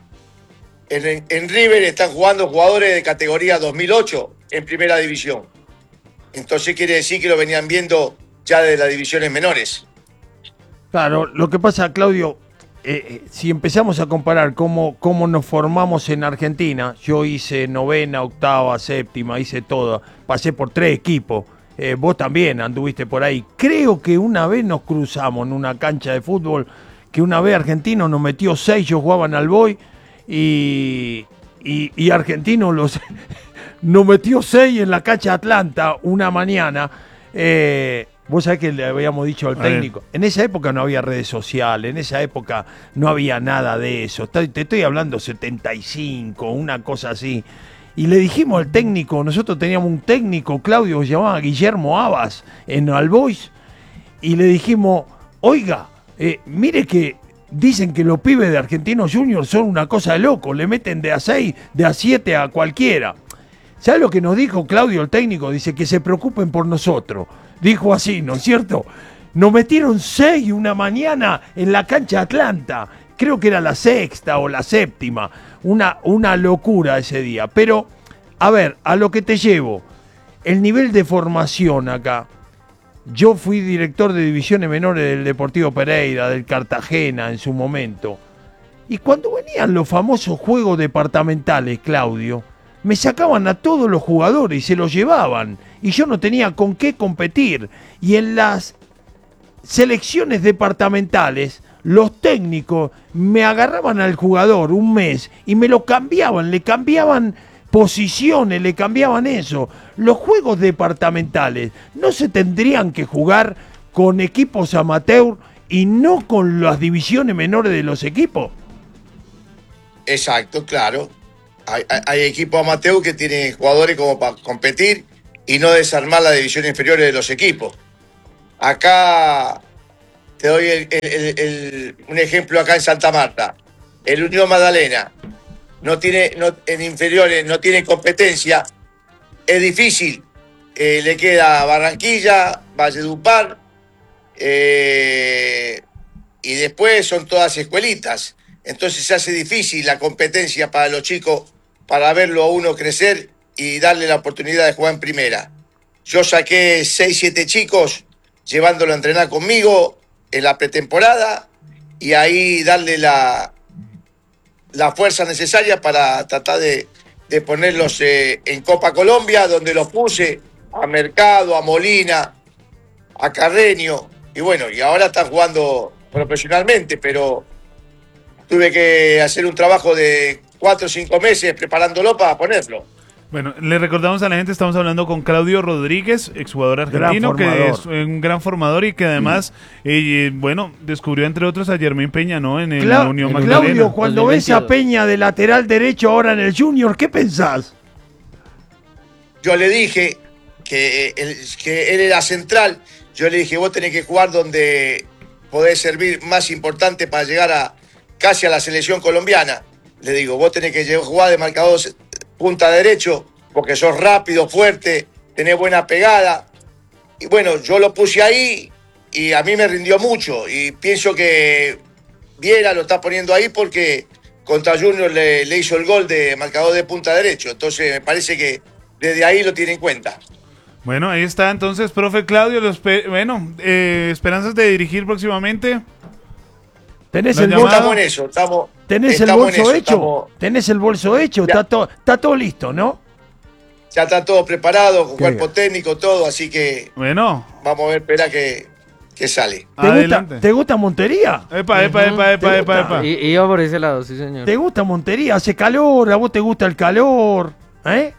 En River están jugando jugadores de categoría 2008 en primera división. Entonces quiere decir que lo venían viendo ya de las divisiones menores. Claro, lo que pasa, Claudio, si empezamos a comparar cómo nos formamos en Argentina, yo hice 9ª, 8ª, 7ª, hice todo, pasé por 3 equipos, vos también anduviste por ahí. Creo que una vez nos cruzamos en una cancha de fútbol, que una vez Argentino nos metió 6, yo jugaba en Alboy, y Argentino nos metió 6 en la cancha de Atlanta una mañana. Vos sabés que le habíamos dicho al técnico, en esa época no había redes sociales, en esa época no había nada de eso, te estoy hablando 75, una cosa así, y le dijimos al técnico, nosotros teníamos un técnico, Claudio, que se llamaba Guillermo Abas, en Albois, y le dijimos, oiga, mire que dicen que los pibes de Argentinos Juniors son una cosa de loco, le meten de a 6, de a 7 a cualquiera. ¿Sabes lo que nos dijo Claudio, el técnico? Dice que se preocupen por nosotros. Dijo así, ¿no es cierto? Nos metieron 6 una mañana en la cancha de Atlanta. Creo que era la 6ª o la 7ª. Una locura ese día. Pero, a ver, a lo que te llevo. El nivel de formación acá. Yo fui director de divisiones menores del Deportivo Pereira, del Cartagena en su momento. Y cuando venían los famosos juegos departamentales, Claudio, me sacaban a todos los jugadores y se los llevaban. Y yo no tenía con qué competir. Y en las selecciones departamentales, los técnicos me agarraban al jugador un mes y me lo cambiaban, le cambiaban posiciones, le cambiaban eso. Los juegos departamentales no se tendrían que jugar con equipos amateur y no con las divisiones menores de los equipos. Exacto, claro. Hay equipos amateur que tienen jugadores como para competir y no desarmar las divisiones inferiores de los equipos. Acá te doy un ejemplo acá en Santa Marta. El Unión Magdalena en inferiores no tiene competencia. Es difícil. Le queda Barranquilla, Valledupar, y después son todas escuelitas. Entonces se hace difícil la competencia para los chicos, para verlo a uno crecer y darle la oportunidad de jugar en primera. Yo saqué 6-7 chicos llevándolo a entrenar conmigo en la pretemporada y ahí darle la fuerza necesaria para tratar de ponerlos en Copa Colombia, donde los puse a Mercado, a Molina, a Carreño, y bueno, y ahora están jugando profesionalmente, pero tuve que hacer un trabajo de 4 o 5 meses preparándolo para ponerlo. Bueno, le recordamos a la gente, estamos hablando con Claudio Rodríguez, exjugador argentino, que es un gran formador y que además, bueno, descubrió entre otros a Jermaine Peña, ¿no? En la Unión Magdalena. Claudio, cuando ves a Peña de lateral derecho ahora en el Junior, ¿qué pensás? Yo le dije que él era central, yo le dije, vos tenés que jugar donde podés servir más importante para llegar casi a la selección colombiana. Le digo, vos tenés que jugar de marcador punta derecho, porque sos rápido, fuerte, tenés buena pegada. Y bueno, yo lo puse ahí y a mí me rindió mucho. Y pienso que Viera lo está poniendo ahí porque contra Junior le hizo el gol de marcador de punta derecho. Entonces me parece que desde ahí lo tiene en cuenta. Bueno, ahí está entonces, profe Claudio. Esperanzas de dirigir próximamente. ¿Tenés el bolso? Estamos en eso, ¿Tenés el bolso hecho? ¿Tenés el bolso hecho? Está todo listo, ¿no? Ya está todo preparado, con cuerpo técnico, todo, así que bueno, vamos a ver, espera que sale. ¿Te gusta Montería? Epa. Iba por ese lado, sí, señor. ¿Te gusta Montería? Hace calor, a vos te gusta el calor, ¿eh?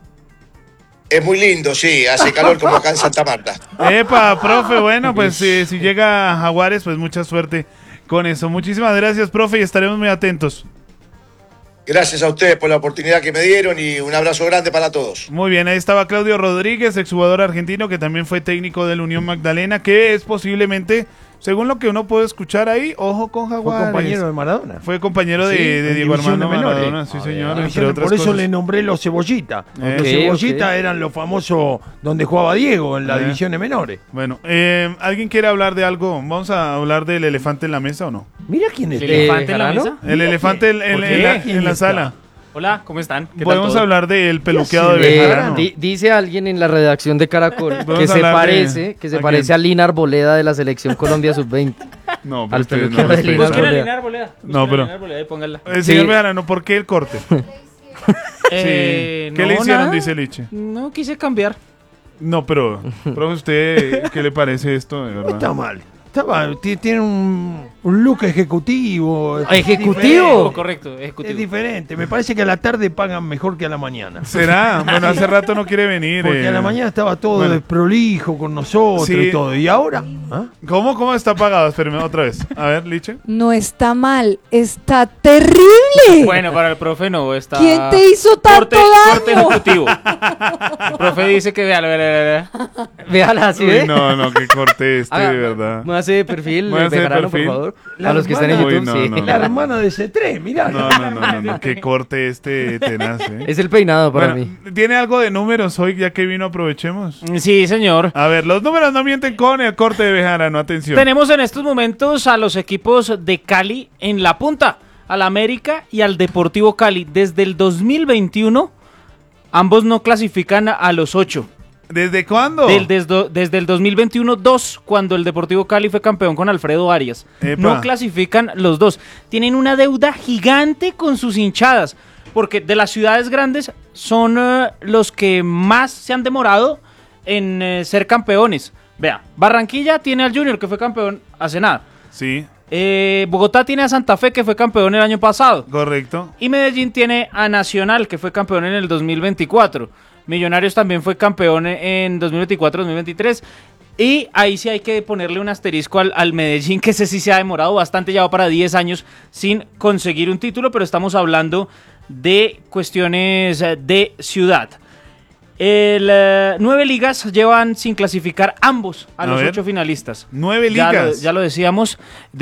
Es muy lindo, sí, hace calor como acá en Santa Marta. Epa, profe, bueno, pues si llega a Jaguares, pues mucha suerte con eso. Muchísimas gracias, profe, y estaremos muy atentos. Gracias a ustedes por la oportunidad que me dieron y un abrazo grande para todos. Muy bien, ahí estaba Claudio Rodríguez, exjugador argentino que también fue técnico del Unión Magdalena, que es posiblemente, según lo que uno puede escuchar ahí, ojo con Jaguares. Fue compañero de Maradona. Fue compañero de Diego Armando Maradona, sí señor. Entre otras por eso cosas. le nombré los Cebollita. Los Cebollita eran los famosos donde jugaba Diego en las divisiones menores. Bueno, ¿alguien quiere hablar de algo? ¿Vamos a hablar del elefante en la mesa o no? Mira quién es. ¿El elefante en la mesa? El elefante en la sala. Hola, ¿cómo están? Podemos hablar del peluqueado de Bejarano. Dice alguien en la redacción de Caracol que se parece a Lina Arboleda de la selección Colombia Sub-20. No, al peluquero de Lina Arboleda. No, pero señor Bejarano, ¿por qué el corte? ¿Qué le hicieron, nada. dice Liche? No quise cambiar. No, pero, profe, ¿usted qué le parece esto, de verdad? No está mal. Tiene un look ejecutivo. ¿Ejecutivo? Correcto, ejecutivo. Es diferente. Me parece que a la tarde pagan mejor que a la mañana. ¿Será? Bueno, hace rato no quiere venir. Porque a la mañana estaba todo desprolijo con nosotros y todo. ¿Y ahora? ¿Ah? ¿Cómo está pagado? Espérame otra vez. A ver, Liche. No está mal, está terrible. Bueno, para el profe no está. ¿Quién te hizo tanto daño? Corte ejecutivo. El profe dice que véala así, Uy, no, qué corte de verdad. Me hace perfil, Bejarano, por favor. A los que están en YouTube, La hermana de C3, mirá. No, qué corte tenaz, ¿eh? Es el peinado para mí. ¿Tiene algo de números hoy, ya que vino? Aprovechemos. Sí, señor. A ver, los números no mienten con el corte de Bejarano, atención. Tenemos en estos momentos a los equipos de Cali en la punta, al América y al Deportivo Cali. Desde el 2021, ambos no clasifican a los 8. ¿Desde cuándo? Desde el 2021-2, cuando el Deportivo Cali fue campeón con Alfredo Arias. Epa. No clasifican los dos. Tienen una deuda gigante con sus hinchadas. porque de las ciudades grandes son los que más se han demorado en ser campeones. Vea, Barranquilla tiene al Junior, que fue campeón hace nada. Sí. Bogotá tiene a Santa Fe, que fue campeón el año pasado. Correcto. Y Medellín tiene a Nacional, que fue campeón en el 2024. Millonarios también fue campeón en 2024-2023. Y ahí sí hay que ponerle un asterisco al Medellín, que ese sí se ha demorado bastante, ya va para 10 años sin conseguir un título, pero estamos hablando de cuestiones de ciudad. 9 ligas llevan sin clasificar ambos a los 8 finalistas. 9 ligas. Ya lo decíamos.